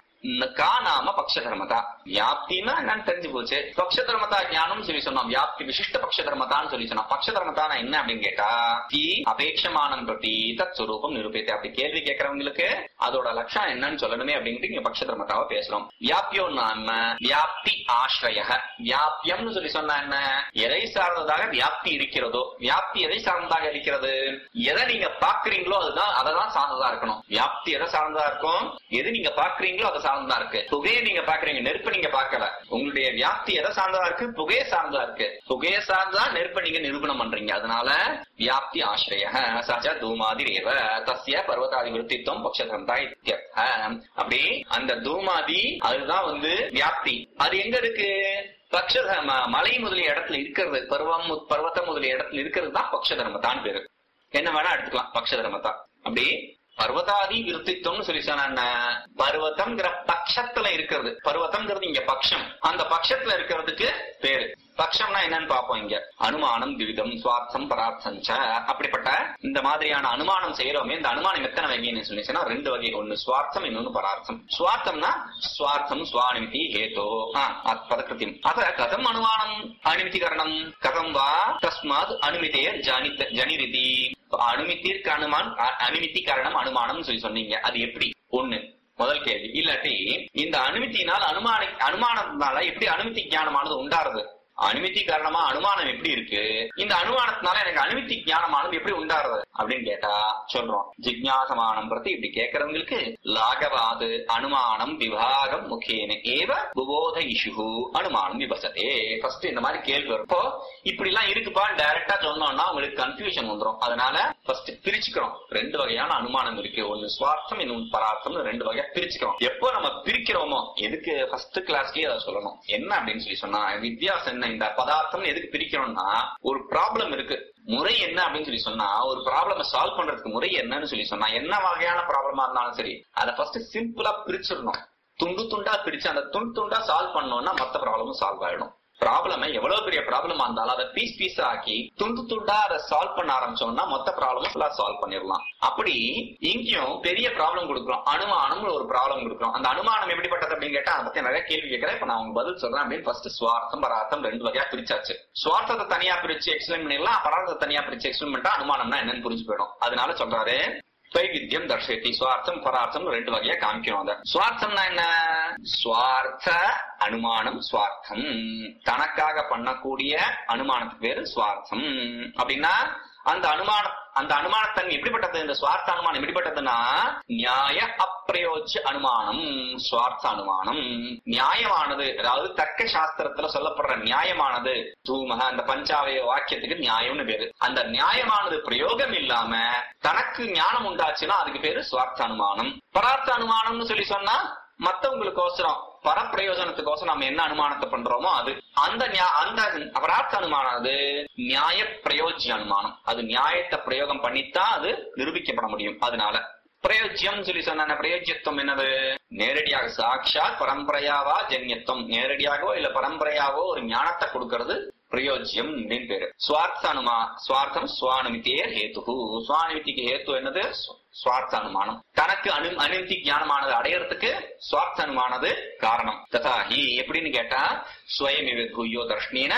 கா நாம பக்ஷ தர்மதா. வியாப்தினா என்னன்னு தெரிஞ்சு போச்சு. பக்ஷ தர்மதா ஞானம் சொல்லி சொன்னோம். வியாப்தி விசிஷ்ட பக்ஷ தர்மதான்னு சொல்லி சொன்னோம். பக்ஷ தர்மதானா என்ன அப்படின்னு கேட்டா, அபேட்சமானம் பிரதி தத் ஸ்வரூபம் நிரூபித்து. அப்படி கேள்வி கேட்கறவங்களுக்கு அதோட லட்சணம் என்னன்னு சொல்லணுமே அப்படின்ட்டு இங்க பக்ஷ தர்மதாவை பேசுறோம். வியாபியோ நாம வியாப்தி ஆශ්‍රய. வியாபியம்னு சொல்லி சொன்னா என்ன, எதை சார்ந்ததாக வியாப்தி இருக்கிறதோ. வியாப்தி எதை சார்ந்ததாக இருக்கிறது, எதை நீங்க பாக்குறீங்களோ அதுதான் அததான் சார்ந்ததா இருக்கணும். வியாப்தி எதை சார்ந்ததா இருக்கும், எது நீங்க பாக்குறீங்களோ அதை சார்ந்ததா இருக்கு. புகையை நீங்க பாக்குறீங்க, நெருப்பு நீங்க பாக்கல. உங்களுடைய வியாப்தி எதை சார்ந்ததா இருக்கு, புகையை சார்ந்ததா இருக்கு. புகையை சார்ந்ததா நெருப்பை நீங்க நிரூபணம் பண்றீங்க. அதனால வியாப்தி ஆශ්‍රய சச்ச தூமாதிரேவ தஸ்ய பர்வதாதி விருத்தித்வம் பக்ஷ தர்மதா இத்யர்த்தம். அப்படி அந்த தூமாதி அதுதான் வியாப்தி. அது எங்க இருக்கு, பக்ஷ மலை முதலிய இடத்துல இருக்கிறது, பர்வத்தம் முதலிய இடத்துல இருக்கிறது தான் பக்ஷ தர்மத்தான் பேரு. என்ன வேணா எடுத்துக்கலாம் பக்ஷ தர்மத்தா. அப்படி பர்வதாதி விருத்தித்வம்னு சொல்லி சொன்ன பர்வத்தம்ங்கிற பட்சத்துல இருக்கிறது. பர்வத்தம்ங்கிறது இங்க பட்சம், அந்த பட்சத்துல இருக்கிறதுக்கு பேரு. பட்சம்னா என்னன்னு பாப்போம். இங்க அனுமானம் திவிதம் சுவார்த்தம் பரார்த்தம். அப்படிப்பட்ட இந்த மாதிரியான அனுமானம் செய்யறோமே, இந்த அனுமானம் எத்தனை வகைன்னு சொல்லிச்சுன்னா ரெண்டு வகை. ஒன்னு சுவார்த்தம், இன்னொன்னு பரார்த்தம். சுவார்த்தம்னா சுவார்த்தம் ஸ்வானிமிதி ஹேதோ பதகிருத்தியம். அத கதம் அனுமானம் அனுமிதிகரணம் கதம் வா தஸ்மாத் அனுமிதேர் ஜனிரிதி. அனுமித்திற்கு அனுமிதி காரணம் அனுமானம் சொல்லி சொன்னீங்க. அது எப்படி, ஒண்ணு முதல் கேள்வி. இல்லாட்டி இந்த அனுமதியினால் அனுமானத்தினால எப்படி அனுமதி ஞானமானது உண்டாருது, அனுமதி காரணமா அனுமானம் எப்படி இருக்கு, இந்த அனுமானத்தினால எனக்கு அனுமதி ஞானமானது எப்படி உண்டாருது அப்படின்னு கேட்டா சொல்றோம். ஜிக்ஞாசமானம் பிரதி இப்படி கேட்கறவங்களுக்கு லாகவாது அனுமானம் விபாகம் முக்கியன ஏவ புபோத இஷு அனுமானம் விபசதே. ஃபர்ஸ்ட் இந்த மாதிரி கேள்வி வரப்போ இப்படி எல்லாம் இருக்குப்பா டைரக்டா சொன்னோம்னா உங்களுக்கு கன்ஃபியூஷன் வந்துடும். அதனால ஃபர்ஸ்ட் பிரிச்சுக்கிறோம். ரெண்டு வகையான அனுமானம் இருக்கு, ஒன்னு சுவார்த்தம் இன்னொன்னு பரார்த்தம். ரெண்டு வகையா பிரிச்சுக்கிறோம். எப்போ நம்ம பிரிக்கிறோமோ எதுக்கு ஃபர்ஸ்ட் கிளாஸ்லயே அதை சொல்லணும். என்ன அப்படின்னு சொல்லி சொன்னா வித்தியாசம் என்ன, இந்த பதார்த்தம் எதுக்கு பிரிக்கிறோம்னா ஒரு ப்ராப்ளம் இருக்கு, முறை என்ன அப்படின்னு சொல்லி சொன்னா ஒரு ப்ராப்ளம் சால்வ் பண்றதுக்கு முறை என்னன்னு சொல்லி சொன்னா என்ன வகையான ப்ராப்ளமா இருந்தாலும் சரி அதை ஃபர்ஸ்ட் சிம்பிளா பிரிச்சிடணும். துண்டு துண்டா பிரிச்சு அந்த துண்டு துண்டா சால்வ் பண்ணோம்னா மொத்த ப்ராப்ளமும் சால்வ் ஆயிடும். ப்ராப்ளம் எவ்வளவு பெரிய ப்ராப்ளமா இருந்தாலும் அதை பீஸ் பீஸ் ஆக்கி துண்டு துண்டா அதை சால்வ் பண்ண ஆரம்பிச்சோம்னா மொத்த ப்ராப்ளமும் ஃபுல்லா சால்வ் பண்ணிடலாம். அப்படி இங்கேயும் பெரிய ப்ராப்ளம் கொடுக்குறோம், அனுமானம் ஒரு ப்ராப்ளம் கொடுக்குறோம். அந்த அனுமானம் எப்படிப்பட்டது அப்படின்னு கேட்டா அதை பத்தி நிறைய கேள்வி கேட்கிறேன். இப்ப நான் உங்களுக்கு பதில் சொல்றேன். அப்படின்னு ஃபர்ஸ்ட் சுவார்த்தம் பரார்த்தம் ரெண்டு வகையா பிரிச்சாச்சு. சுவார்த்தத்தை தனியா பிரிச்சு எக்ஸ்பிளைன் பண்ணிடலாம், பரார்த்தத்தை தனியா பிரிச்சு எக்ஸ்பிளைன் பண்ணிட்டா அனுமானம்னா என்னன்னு புரிஞ்சு போயிடும். அதனால சொல்றாரு வைவித்தியம் தர்ஷயதி. சுவார்த்தம் பரார்த்தம் ரெண்டு வகையா காமிக்கணும். அந்த சுவார்த்தம்னா என்ன, சுவார்த்த அனுமானம் சுவார்த்தம், தனக்காக பண்ணக்கூடிய அனுமானத்துக்கு பேரு சுவார்த்தம். அப்படின்னா அந்த அனுமானத்தன் எப்படிப்பட்டது, இந்த சுவார்த்த அனுமானம் எப்படிப்பட்டதுன்னா நியாய அப்பிரயோஜ்ய அனுமானம். சுவார்த்த அனுமானம் நியாயமானது, அதாவது தர்க்க சாஸ்திரத்துல சொல்லப்படுற நியாயமானது. தூமக அந்த பஞ்சாவய வாக்கியத்துக்கு நியாயம்னு பேரு. அந்த நியாயமானது பிரயோகம் இல்லாம தனக்கு ஞானம் உண்டாச்சுன்னா அதுக்கு பேரு சுவார்த்த அனுமானம். பரார்த்த அனுமானம்னு சொல்லி சொன்னா மத்தவங்களுக்கோசரம் பரப்பிரயோஜனத்துக்கோசரம் நம்ம என்ன அனுமானத்தை பண்றோமோ அது. அந்த பரார்த்த அனுமானம் அது நியாய பிரயோஜ்ய அனுமானம். அது நியாயத்தை பிரயோகம் பண்ணித்தான் அது நிரூபிக்கப்பட முடியும். அதனால பிரயோஜ்யம் சொல்லி சொன்ன பிரயோஜ்யத்துவம் என்னது, நேரடியாக சாட்சாத் பரம்பரையாவா ஜன்யத்துவம், நேரடியாகவோ இல்ல பரம்பரையாவோ ஒரு ஞானத்தை கொடுக்கறது பிரயோஜ்யம் அப்படின்னு பேரு. சுவார்த்தம் சுவானுமித்தேர் ஹேத்து. சுவானுமித்திக்கு ஹேத்து என்னது, சுவார்த்த அனுமானம். தனக்கு அனுமதி ஞானமானது அடையறதுக்கு சுவார்த்த அனுமானது காரணம். ததாஹி எப்படின்னு கேட்டா ஸ்வயமிவோ தர்ஷ்ணீன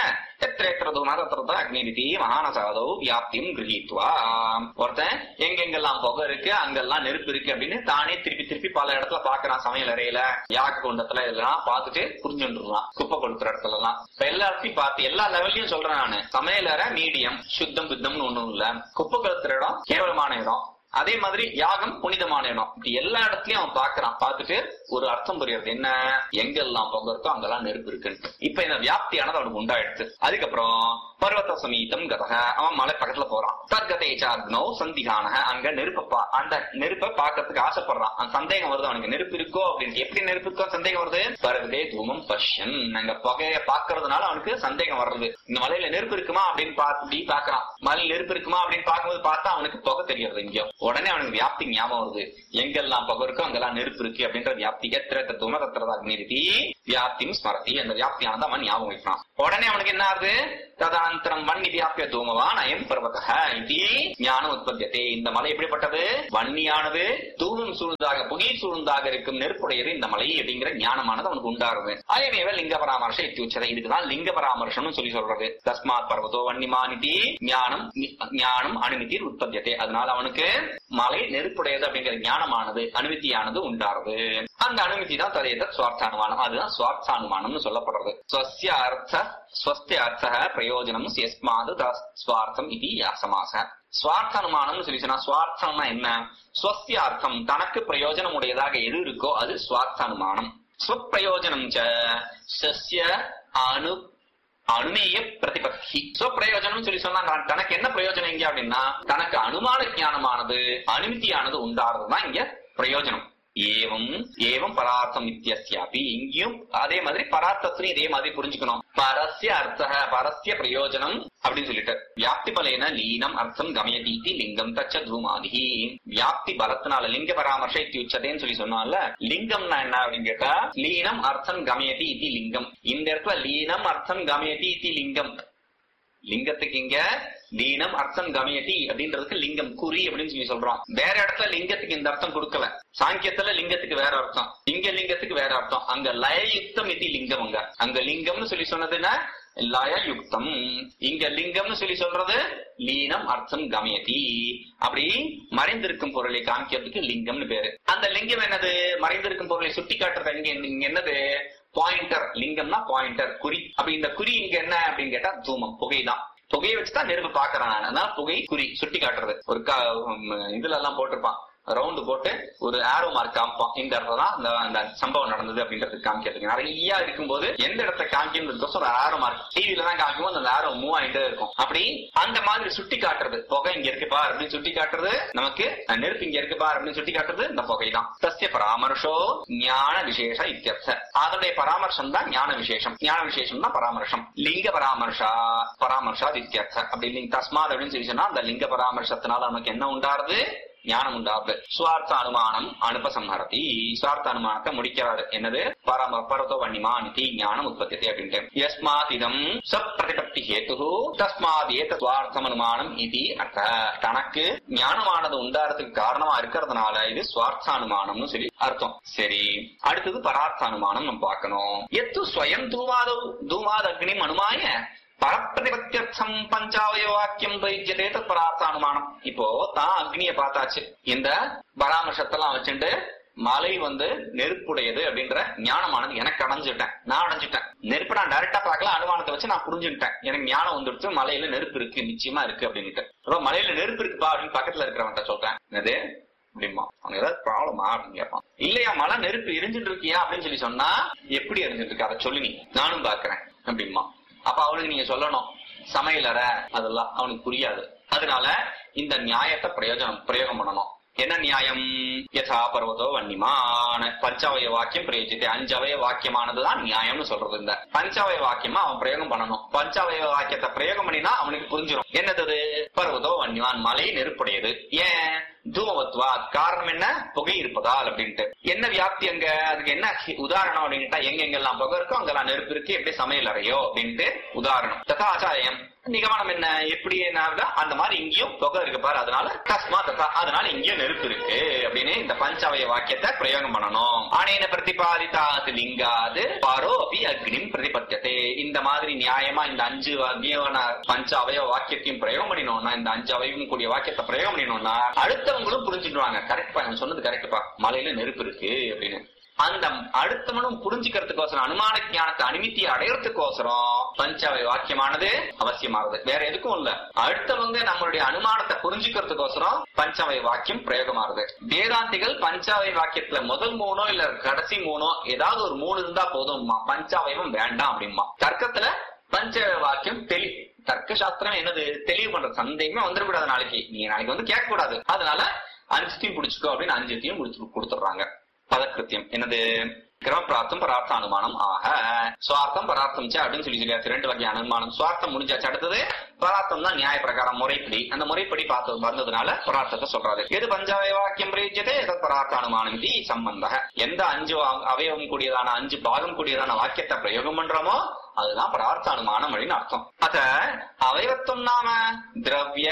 அக்னிவிதி மகானசாதோ வியாப்தியும் கிரகித்வா. ஒருத்தன் எங்கெங்கெல்லாம் புகை இருக்கு அங்கெல்லாம் நெருப்பு இருக்கு அப்படின்னு தானே திருப்பி திருப்பி பல இடத்துல பாக்குறான். சமையல் அறையில யாக குண்டத்துல இதெல்லாம் பார்த்துட்டு புரிஞ்சுருவான். குப்பை கொடுக்குற இடத்துல எல்லாம் இப்ப எல்லா இடத்தையும் பார்த்து எல்லா லெவல்லையும் சொல்றேன் நானு. சமையல் அறை மீடியம், சுத்தம் புத்தம்னு ஒண்ணும் இல்ல. குப்பை கொளுத்துற இடம் கேவலமான இடம். அதே மாதிரி யாகம் புனிதமான இடம். இப்படி எல்லா இடத்துலயும் அவன் பாக்குறான். பார்த்துட்டு ஒரு அர்த்தம் புரியுறது என்ன, எங்கெல்லாம் பொங்க இருக்கோ அங்கெல்லாம் நெருப்பு இருக்குன்னு. இப்ப இந்த வியாப்தியானது அவனுக்கு உண்டாயிடுச்சு. அதுக்கப்புறம் பர்வத சமீதம் கதக, அவன் மலை பக்கத்துல போறான். தத்கதேச்சாக்னோ சந்திகானக, அங்க நெருப்ப அந்த நெருப்பை பாக்கிறதுக்கு ஆசைப்படுறான். அந்த சந்தேகம் வருது அவனுக்கு, நெருப்பு இருக்கோ அப்படின்னு. எப்படி நெருப்பு இருக்கோ சந்தேகம் வருது, பர்வதே தூமம் பஷ்யன், அங்க புகைய பாக்குறதுனால அவனுக்கு சந்தேகம் வர்றது. இந்த மலையில நெருப்பு இருக்குமா அப்படின்னு பாக்குறான். மலையில நெருப்பு இருக்குமா அப்படின்னு பார்க்கும்போது பார்த்தா அவனுக்கு புகை தெரியறது. இங்க உடனே அவனுக்கு வியாப்தி ஞாபகம் வருது, எங்கெல்லாம் புகை இருக்கோ அங்கெல்லாம் நெருப்பு இருக்கு அப்படின்ற வியாப்தி. எத்திர தத்துவம தத்திரதா அக்னிரிதி வியாப்தியும் ஸ்மரதி, அந்த வியாப்தியானது அவன் ஞாபகம் வைக்கிறான். உடனே அவனுக்கு என்ன ஆகுது, ததாந்தரம் வன்னி வியாபிய தூமவான் அயம் பர்வதஹ இதி ஞானம் உற்பத்தியதே. இந்த மலை எப்படிப்பட்டது, வன்னியானது தூமம் சூழ்ந்தாக புகை சூழ்ந்தாக இருக்கும் நெருப்புடையது இந்த மலை அப்படிங்கிற ஞானமானது அவனுக்கு உண்டாகுது. அயமேவ லிங்க பராமர்ஷம் இத்தியுச்சதை, இதுக்குதான் லிங்க பராமர்ஷம் சொல்லி சொல்றது. தஸ்மாத் பர்வதோ வன்னிமானிதி ஞானம் அனுமதி உற்பத்தியதே. அதனால அவனுக்கு மலை நெருப்புடையது அப்படிங்கிற ஞானமானது அனுமதியானது உண்டாருது. அந்த அனுமதி தான் ததையத சுவார்த்தானுமானம். அதுதான் சுவார்த்தானுமானம்னு சொல்லப்படுறது. ஸ்வஸ்திய அர்த்த பிரயோஜனம் எஸ்மாது ஸ்வார்த்தம் இது சமாச. சுவார்த்தானுமானம் சொல்லி சொன்னா, சுவார்த்தம்னா என்ன, ஸ்வஸ்திய அர்த்தம் தனக்கு பிரயோஜனம் உடையதாக எது இருக்கோ அது சுவார்த்தானுமானம். ஸ்வப்பிரயோஜனம் சஸ்ய அனுமேய பிரதிபத்தி. பிரயோஜனம் சொல்லி சொன்னா தனக்கு என்ன பிரயோஜனம் இங்க அப்படின்னா, தனக்கு அனுமான ஞானமானது அனுமதியானது உண்டாறதுதான் இங்க பிரயோஜனம். ஏவம் பரார்த்தம் இத்தியஸ்யாபி, இங்கேயும் அதே மாதிரி பரார்த்தத்திலையும் இதே மாதிரி புரிஞ்சுக்கணும். பரஸ்ய அர்த்தः பரஸ்ய பிரயோஜனம் அப்படின்னு சொல்லிட்டு, வியாப்தி பலேன லீனம் அர்த்தம் கமயதி லிங்கம் தச்ச தூமாதிஹி. வியாப்தி பலத்தினால லிங்க பராமர்ஷ இத்தியுச்சதேன்னு சொல்லி சொன்னால, லிங்கம்னா என்ன அப்படின்னு கேட்டா, லீனம் அர்த்தம் கமயதி இதி லிங்கம். இந்த இடத்துல லீனம் அர்த்தம் கமயதி இதி லிங்கம். லிங்கத்துக்கு இங்க லீனம் அர்த்தம் கமயதி அப்படின்றதுக்கு லிங்கம் குறி அப்படின்னு சொல்லி சொல்றோம். வேற இடத்துல லிங்கத்துக்கு இந்த அர்த்தம் கொடுக்கல. சாங்கியத்துல லிங்கத்துக்கு வேற அர்த்தம், இங்க லிங்கத்துக்கு வேற அர்த்தம். அங்க லயயுக்தம் இது லிங்கம். அங்க லிங்கம்னு சொல்லி சொன்னதுன்னா லயயுக்தம், இங்க லிங்கம்னு சொல்லி சொல்றது லீனம் அர்த்தம் கமயதி. அப்படி மறைந்திருக்கும் பொருளை காமிக்கிறதுக்கு லிங்கம்னு பேரு. அந்த லிங்கம் என்னது, மறைந்திருக்கும் பொருளை சுட்டி காட்டுறது இங்க என்னது, பாயிண்டர். லிங்கம்னா பாயிண்டர், குறி. அப்ப இந்த குறி இங்க என்ன அப்படின்னு கேட்டா தூமம், புகைதான். புகையை வச்சுதான் நெருப்பு பாக்குறேன் நான். அதனால புகை குறி சுட்டி காட்டுறது. ஒரு இதுல எல்லாம் போட்டிருப்பான், ரவுண்டு போட்டு ஒரு ஆரோ மார்க் காமிப்பான். இந்த இடத்துல தான் அந்த சம்பவம் நடந்தது அப்படின்றது காமிக்கிறதுக்கு நிறைய இருக்கும்போது எந்த இடத்த காமிக்கணும் ஒரு ஆரோ மார்க் டிவில தான் காமிக்கும், அந்த ஆரோ மூவ் ஆயிட்டே இருக்கும். அப்படி அந்த மாதிரி சுட்டி காட்டுறது, புகை இங்க இருக்குப்பா அப்படின்னு சுட்டி காட்டுறது, நமக்கு நெருப்பு இங்க இருக்குப்பா அப்படின்னு சுட்டி காட்டுறது இந்த புகை தான். சஸ்ய பராமர்ஷோ ஞான விசேஷ இத்தியர்த்த, அதனுடைய பராமர்ஷம் தான் ஞான விசேஷம். ஞான விசேஷம் தான் பராமர்ஷம். லிங்க பராமர்ஷா இத்தியர்த்த. அப்படி தஸ்மாத் அப்படின்னு சொல்லி சொன்னா, அந்த லிங்க பராமர்ஷத்தினால நமக்கு என்ன உண்டாருது, ஞானம் உண்டாது. சுவார்த்த அனுமானம் அனுபசம்ஹரதி, சுவார்த்த அனுமானத்தை முடிக்கிறாரு. என்னது, பரதோ வன்னிமானிதி ஞானம் உற்பத்தி அப்படின்ட்டு. யஸ்மாத் இதம் சப்ரதிபத்தி ஹேது தஸ்மாத் ஏத சுவார்த்தம் அனுமானம் இது அர்த்த. தனக்கு ஞானமானது உண்டாறதுக்கு காரணமா இருக்கிறதுனால இது சுவார்த்த அனுமானம்னு சொல்லி அர்த்தம். சரி, அடுத்தது பரார்த்த அனுமானம் நம்ம பார்க்கணும். எத்து ஸ்வயம் தூமாத அக்னிம் அனுமாய பரப்பிரதிபத்தியர்த்தம் பஞ்சாவய வாக்கியம் பயிஜ்யதே தத் பரார்த்தானுமானம். இப்போ தான் அக்னிய பார்த்தாச்சு, இந்த பராமர்சத்தெல்லாம் வச்சுட்டு மலை நெருப்புடையது அப்படின்ற ஞானமானது எனக்கு நான் அடைஞ்சிட்டேன். நெருப்பு நான் டைரக்டா பார்க்கல, அனுமானத்தை வச்சு நான் புரிஞ்சுட்டேன். எனக்கு ஞானம் வந்துடுச்சு, மலையில நெருப்பு இருக்கு, நிச்சயமா இருக்கு அப்படின்ட்டு. மலையில நெருப்பு இருக்குப்பா அப்படின்னு பக்கத்துல இருக்கிறவன்ட்ட சொல்றேன். என்னது அப்படிமா, அவங்க ஏதாவது ப்ராப்ளமா அப்படின்னு கேட்பான். இல்லையா, மலை நெருப்பு எரிஞ்சுட்டு இருக்கியா அப்படின்னு சொல்லி சொன்னா, எப்படி எரிஞ்சுட்டு இருக்கு அதை சொல்லி, நீ நானும் பாக்குறேன் அப்படிமா. அப்ப அவனுக்கு நீங்க சொல்லணும் சமையலற, அதெல்லாம் அவனுக்கு புரியாது. அதனால இந்த நியாயத்தை பிரயோகம் பண்ணணும். என்ன நியாயம், யதா பர்வதோ வன்னிமான் பஞ்சவய வாக்கியம் பிரயோஜித்தே. 5 அவய வாக்கியமானதுதான் நியாயம்னு சொல்றது. இந்த பஞ்சவய வாக்கியமா அவன் பிரயோகம் பண்ணணும். பஞ்சவய வாக்கியத்தை பிரயோகம் பண்ணினா அவனுக்கு புரிஞ்சிடும். என்னது, பர்வதோ வன்னிமான் மலை நெருப்புடையது. ஏன், தூமவத்வா, காரணம் என்ன, புகை இருப்பதால் அப்படின்ட்டு. என்ன வியாப்தி அங்க, அதுக்கு என்ன உதாரணம் அப்படின்ட்டா, எங்கெங்கெல்லாம் புகை இருக்கோ அங்கெல்லாம் நெருப்பு இருக்கு, எப்படி சமையல் அறையோ அப்படின்ட்டு உதாரணம். ததாச்சாயம் நிகமனம் என்ன, எப்படி என்ன, அந்த மாதிரி இங்கேயும் புகை இருக்கு பாரு, அதனால தஸ்மா ததா, அதனால இங்கேயும் நெருப்பு இருக்கு அப்படின்னு இந்த பஞ்சவய வாக்கியத்தை பிரயோகம் பண்ணணும். ஆனேன பிரதிபாதித்தாது லிங்காது பாரோ அபி அக்னிம் பிரதிபத்தியதே. இந்த மாதிரி நியாயமா இந்த 5 வகையான பஞ்ச அவய வாக்கியத்தையும் பிரயோகம் பண்ணினோம்னா, இந்த 5 அவயம் கூடிய வாக்கியத்தை பிரயோகம் பண்ணினோம்னா அடுத்தவங்களும் புரிஞ்சுடுவாங்க. கரெக்ட்பா, சொன்னது கரெக்ட்பா, மலையில நெருப்பு இருக்கு அப்படின்னு. அந்த அடுத்தவனும் புரிஞ்சுக்கிறதுக்கோசரம் அனுமான ஞானத்தை அனுமதியை அடையறதுக்கோசரம் பஞ்சாவை வாக்கியமானது அவசியமாகுது. வேற எதுக்கும் இல்ல. அடுத்தவங்க நம்மளுடைய அனுமானத்தை புரிஞ்சுக்கிறதுக்கோசரம் பஞ்சாவை வாக்கியம் பிரயோகமாகுது. வேதாந்திகள் பஞ்சாவை வாக்கியத்துல முதல் 3 இல்ல கடைசி 3 ஏதாவது ஒரு 3 இருந்தா போதும், பஞ்சாவயம் வேண்டாம் அப்படிமா. தர்க்கத்துல பஞ்சாவை வாக்கியம் தெளிவு. தர்க்க சாஸ்திரம் என்னது தெளிவு பண்ற சந்தேகமே வந்துடக்கூடாது. நாளைக்கு நீங்க நாளைக்கு வந்து கேட்க கூடாது. அதனால 5த்தையும் பிடிச்சுக்கோ அப்படின்னு 5த்தையும் முடிச்சு கொடுத்துடுறாங்க. பதக்கிருத்தியம் என்னது கிரமப்பிராப்தம் பரார்த்த அனுமானம் ஆக சுவார்த்தம் பரார்த்தம் அப்படின்னு சொல்லியாச்சு. 2 வகையான அனுமானம். சுவார்த்தம் முடிஞ்சாச்சு. அடுத்தது பரார்த்தம் தான் நியாய பிரகாரம் முறைப்படி. அந்த முறைப்படி பார்த்து வந்ததுனால பரார்த்தத்தை சொல்றாரு. எது பஞ்சாவய வாக்கியம் பிரயுஜ்யதே எதத் பரார்த்த அனுமானம் இது சம்பந்த. எந்த 5 அவயவம் கூடியதான 5 பாகம் கூடியதான வாக்கியத்தை பிரயோகம் பண்றோமோ அதுதான் பரார்த்த அனுமானம் அப்படின்னு அர்த்தம். அத அவயவத்துவம் நாம திரவிய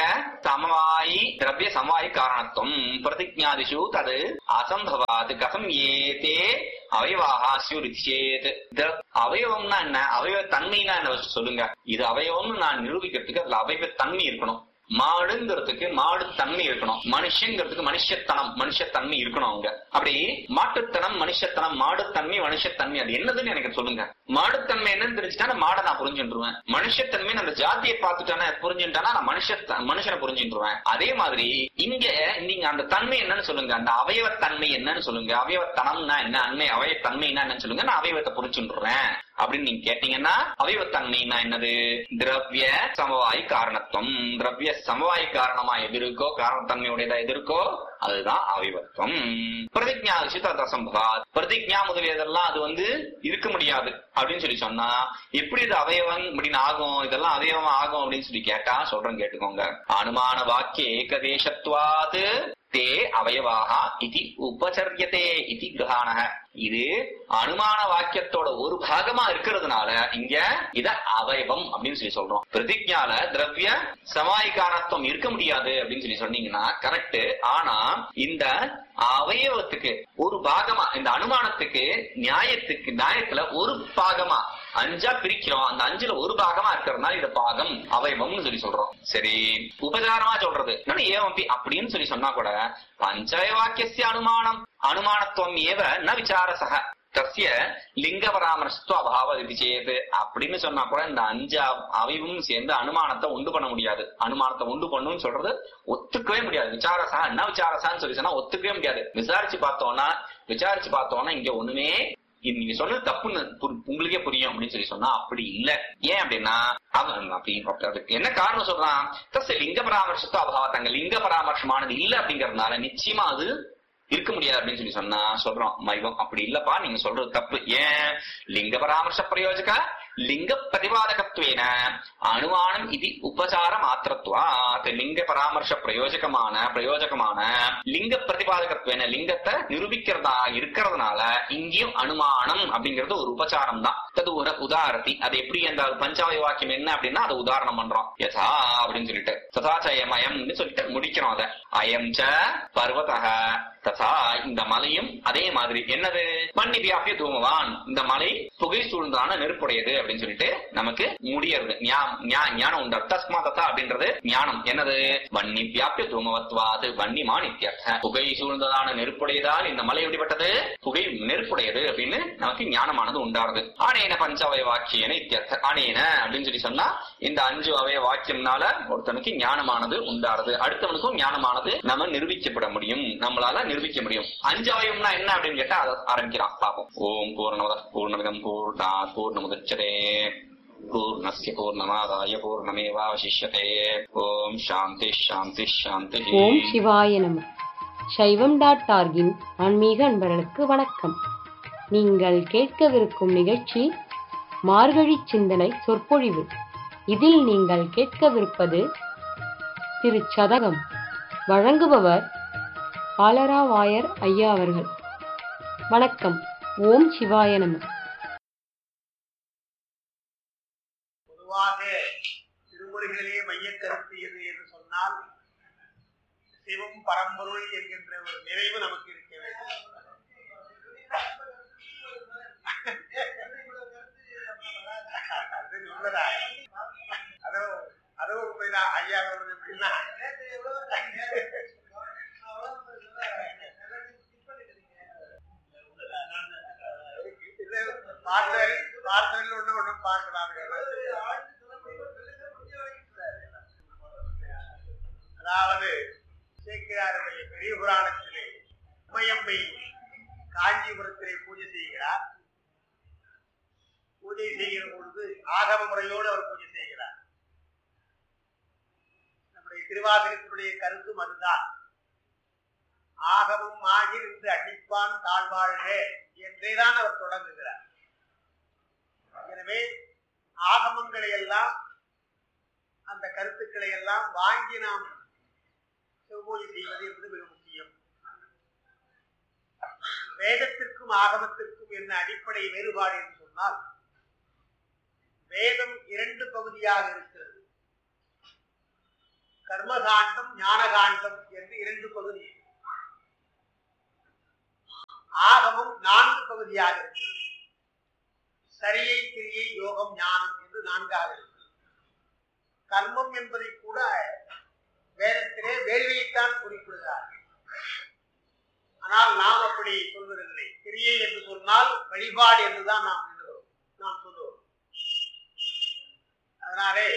சமவாயி காரணத்துவம் பிரதிஜாதிஷு தது அசம்பவாது கதம் ஏதே அவயவாக ஸ்யூரிச்சேத். அவயவம்னா என்ன, அவயவ தன்மைனா என்ன சொல்லுங்க. இது அவயவம்னு நான் நிரூபிக்கிறதுக்கு அதுல அவயவ தன்மை இருக்கணும். மாடுங்கிறதுக்கு மாடு தன்மை இருக்கணும். மனுஷங்கிறதுக்கு மனுஷத்தன்மை இருக்கணும். அவங்க அப்படி மாட்டுத்தனம் மனுஷத்தனம் மாடுத்தன்மை மனுஷத்தன்மை அது என்னதுன்னு எனக்கு சொல்லுங்க. மாடுத்தன்மை என்னன்னு தெரிஞ்சுட்டா மாடை நான் புரிஞ்சுருவேன். மனுஷத்தன்மை அந்த ஜாதியை பார்த்துட்டானே புரிஞ்சுட்டானா நான் மனுஷனை புரிஞ்சுருவேன். அதே மாதிரி இங்க நீங்க அந்த தன்மை என்னன்னு சொல்லுங்க. அந்த அவயவத்தன்மை என்னன்னு சொல்லுங்க. அவயவத்தனம்னா என்ன, அவயத்தன்மைனா என்னன்னு சொல்லுங்க. நான் அவயவத்தை புரிஞ்சுடுறேன் அப்படின்னு நீங்க கேட்டீங்கன்னா அவயவத்தன்மைனா என்னது? திரவிய சமவாயி காரணத்துவம். திரவிய சமவாயி காரணமா எது இருக்கோ, காரணத்தன்மையுடையதா எது இருக்கோ அதுதான் அவயவத்துவம். பிரதிஜா அசம்பவாத். பிரதிஜா முதலியதெல்லாம் அது வந்து இருக்க முடியாது அப்படின்னு சொல்லி சொன்னா எப்படி இது அவயவம் அப்படின்னு ஆகும், இதெல்லாம் அவயவம் ஆகும் அப்படின்னு சொல்லி கேட்டா சொல்றேன் கேட்டுக்கோங்க. அனுமான வாக்கிய ஏகதேசத்வாத் தே அவயவாக இது உபச்சரியதே இது கிரஹாணஹ. இது அனுமான வாக்கியத்தோட ஒரு பாகமா இருக்கிறதுனால இங்க இத அவயவம் அப்படின்னு சொல்லி சொல்றோம். பிரதிஜால திரவிய சமாயிகாரத்துவம் இருக்க முடியாது அப்படின்னு சொல்லி சொன்னீங்கன்னா கரெக்ட். ஆனா இந்த அவயவத்துக்கு ஒரு பாகமா, இந்த அனுமானத்துக்கு நியாயத்துல ஒரு பாகமா 5ஆ பிரிக்கிறோம். அந்த 5ல ஒரு பாகமா இருக்கிறதுனால இந்த பாகம் அவயவம்னு சொல்லி சொல்றோம். சரி, உபச்சாரமா சொல்றது ஏவம்பி அப்படின்னு சொல்லி சொன்னா கூட பஞ்சாய வாக்கிய அனுமானத்துவம் ஏவ ந விசாரசக தஸ்ய லிங்க பராமர்சத்துவ அபாவ சேது அப்படின்னு சொன்னா கூட இந்த 5 அவயவமும் சேர்ந்து அனுமானத்தை உண்டு பண்ண முடியாது. அனுமானத்தை உண்டு பண்ணுன்னு சொல்றது ஒத்துக்கவே முடியாது. விசாரசா என்ன விசாரசான்னு சொல்லி சொன்னா ஒத்துக்கவே முடியாது. விசாரிச்சு பார்த்தோம்னா இங்க ஒண்ணுமே நீங்க சொன்னது தப்புன்னு உங்களுக்கே புரியும் அப்படின்னு சொல்லி சொன்னா அப்படி இல்ல. ஏன் அப்படின்னா அதுக்கு என்ன காரணம் சொல்றான்? தஸ்ய லிங்க பராமர்சத்துவ அபாவ, அங்க லிங்க பராமர்சமானது இல்ல அப்படிங்கறதுனால நிச்சயமா அது இருக்க முடியாது அப்படின்னு சொல்லி சொன்னா சொல்றோம் மைவம் அப்படி இல்லப்பா, நீங்க சொல்றது தப்பு. ஏன்? லிங்க பராமர்ச பிரயோஜக லிங்க பிரதிபாதகத்வேன அனுமானம் இது உபசார மாத்திரத்துவாத். லிங்க பராமர்ச பிரயோஜகமான லிங்க பிரதிபாதகத்வேன லிங்கத்தை நிரூபிக்கிறதா இருக்கிறதுனால இங்கேயும் அனுமானம் அப்படிங்கிறது ஒரு உபசாரம் தான். அது ஒரு உதாரணி. அது எப்படி அந்த பஞ்சாவய வாக்கியம் என்ன அப்படின்னா அதை உதாரணம் பண்றோம். யதா அப்படின்னு சொல்லிட்டு ததாச்சயமயம்னு சொல்லிட்டு முடிக்கிறோம். அதை அயம் ச பர்வதஹ ததா, இந்த மலையும் அதே மாதிரி என்னது? மண்ணி வியாபிய தூமவான், இந்த மலை புகை சூழ்ந்தான நெருப்புடையது அப்படின்னு சொல்லிட்டு நமக்கு முடியறது ஞானம் உண்டு. தஸ்மா ததா அப்படின்றது ஞானம். என்னது? வன்னி வியாபிய தூமவத்வாது வன்னிமான் இத்தியர்த்த. புகை சூழ்ந்ததான நெருப்புடையதால் இந்த மலை எப்படிப்பட்டது? புகை நெருப்புடையது அப்படின்னு நமக்கு ஞானமானது உண்டாருது. ஆனேன பஞ்சவய வாக்கியன இத்தியர்த்த. ஆனேன அப்படின்னு சொல்லி சொன்னா இந்த 5 அவய வாக்கியம்னால ஒருத்தனுக்கு ஞானமானது உண்டாருது. அடுத்தவனுக்கும் ஞானமானது நம்ம நிரூபிக்கப்பட முடியும், நம்மளால நிரூபிக்க முடியும். 5 அவயம்னா என்ன அப்படின்னு கேட்டா அதை ஆரம்பிக்கிறான். பாப்போம். ஓம் பூர்ணமத பூர்ணமிதம் பூர்ணாத் பூர்ணமுதச்யதே பூர்ணஸ்ய பூர்ணமாதாய பூர்ணமேவாவசிஷ்யதே. ஓம் சாந்தி சாந்தி சாந்தி. ஓம் சிவாய நம. சைவம்.org-இன் ஆன்மீக அன்பர்களுக்கு வணக்கம். நீங்கள் கேட்கவிருக்கும் நிகழ்ச்சி மார்கழி சிந்தனை சொற்பொழிவு. இதில் நீங்கள் கேட்கவிருப்பது திருச்சதகம். வழங்குபவர் ஆலராவாயர் ஐயா அவர்கள். வணக்கம். ஓம் சிவாய நம. பொதுவாக திருமுறைகளிலே மையக்கருத்து எது என்று சொன்னால் சிவம் பரம்பொருள் என்கின்ற ஒரு நிறைவு நமக்கு இருக்க வேண்டும். அதோ உண்மைதான் ஐயா எப்படின்னா பார்க்கலாம். அதாவது சேக்கிழாருடைய பெரிய புராணத்திலே உமையம்மை காஞ்சிபுரத்திலே பூஜை செய்கிறார். பூஜை செய்கிற பொழுது ஆகம முறையோடு அவர் பூஜை செய்கிறார். நம்முடைய திருவாசகத்தினுடைய கருத்தும் அதுதான். ஆகமும் ஆகி நின்று அன்னிப்பான் தாழ்வாழ்க என்றேதான் அவர் தொடங்குகிறார். எனவே ஆகமங்களை எல்லாம் அந்த கருத்துக்களை எல்லாம் வாங்கி நாம் செவ்வாய் செய்வது என்பது மிக முக்கியம். வேதத்திற்கும் ஆகமத்திற்கும் என்ன அடிப்படை வேறுபாடு என்று சொன்னால், வேதம் 2 பகுதியாக இருக்கிறது. கர்மகாண்டம், ஞானகாண்டம் என்று 2 பகுதி. ஆகமம் 4 பகுதியாக இருக்கிறது. சரியை, கிரியை, யோகம், ஞானம் என்று 4ஆக இருக்கிறது. கர்மம் என்பதை கூட வேதத்திலே வேள்வியைத்தான் குறிப்பிடுகிறார். ஆனால் நாம் அப்படி சொல்வதில்லை. கிரியை என்று சொன்னால் வழிபாடு என்றுதான் நாம் சொல்லுவோம். அதனாலே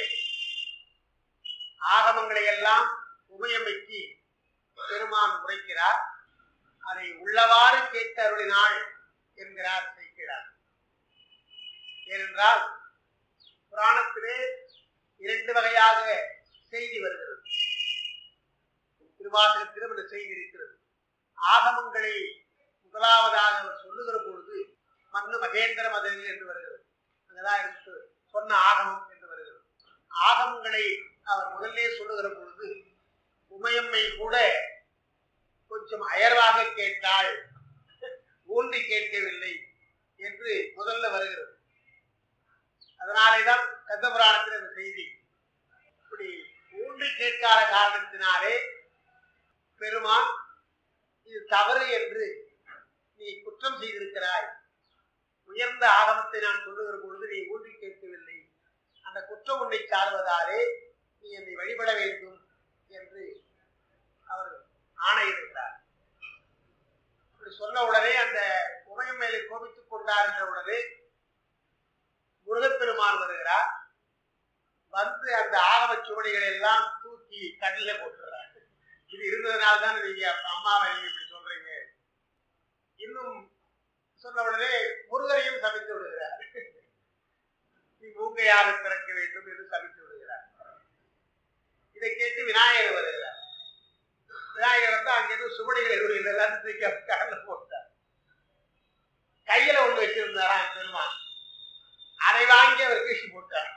ஆகமங்களை எல்லாம் உமையமைக்கு பெருமான் உரைக்கிறார். அதை உள்ளவாறு கேட்டு அருளினாள் என்கிறார் செய்கிறார். ஏனென்றால் புராணத்திலே 2 வகையாக செய்தி வருகிறது. திருவாசகத்திலும் இந்த செய்தி இருக்கிறது. ஆகமங்களை முதலாவதாக அவர் சொல்லுகிற பொழுது மன்னு மகேந்திர மதனில் என்று வருகிறது. அங்கதான் இருக்கு சொன்ன ஆகமம் என்று வருகிறது. ஆகமங்களை அவர் முதல்லே சொல்லுகிற பொழுது உமையம்மை கூட கொஞ்சம் அயர்வாக கேட்டாள், ஊன்றி கேட்கவில்லை என்று முதல்ல வருகிறது. அதனாலேதான் கந்தபுராணத்தில் இந்த செய்தி இப்படி ஊன்றி கேட்காத காரணத்தினாலே பெருமான் இது தவறு என்று நீ குற்றம் செய்திருக்கிறாய். உயர்ந்த ஆகமத்தை நான் சொல்லுகிற பொழுது நீ ஊன்றி கேட்கவில்லை, அந்த குற்றம் உன்னை சார்வதாலே நீ என்னை வழிபட வேண்டும் என்று அவர் ஆணையிட்டார். அப்படி சொன்ன உடனே அந்த உமையம் மேலே கோபித்துக் கொண்டார் என்ற உடனே முருகப்பெருமான் வருகிறார். வந்து அந்த ஆகம சுவடிகளை எல்லாம் தூக்கி கடலில போட்டுறார். இது இருந்ததுனால்தான் நீங்க அம்மாவை நீங்க இப்படி சொல்றீங்க. இன்னும் சொன்ன உடனே முருகரையும் சபித்து விடுகிறார். நீ மூக்கையாக திறக்க வேண்டும் என்று சபித்து விடுகிறார். இதை கேட்டு விநாயகர் வருகிறார். விநாயகர் வந்து அங்கிருந்து சுவடிகள் எதுவும் இல்லைன்னு தூக்கி கடல்ல போட்டார். கையில ஒண்ணு வச்சிருந்தாரா பெருமான், அதை வாங்கி அவர் கீழ்ச்சி போட்டார்.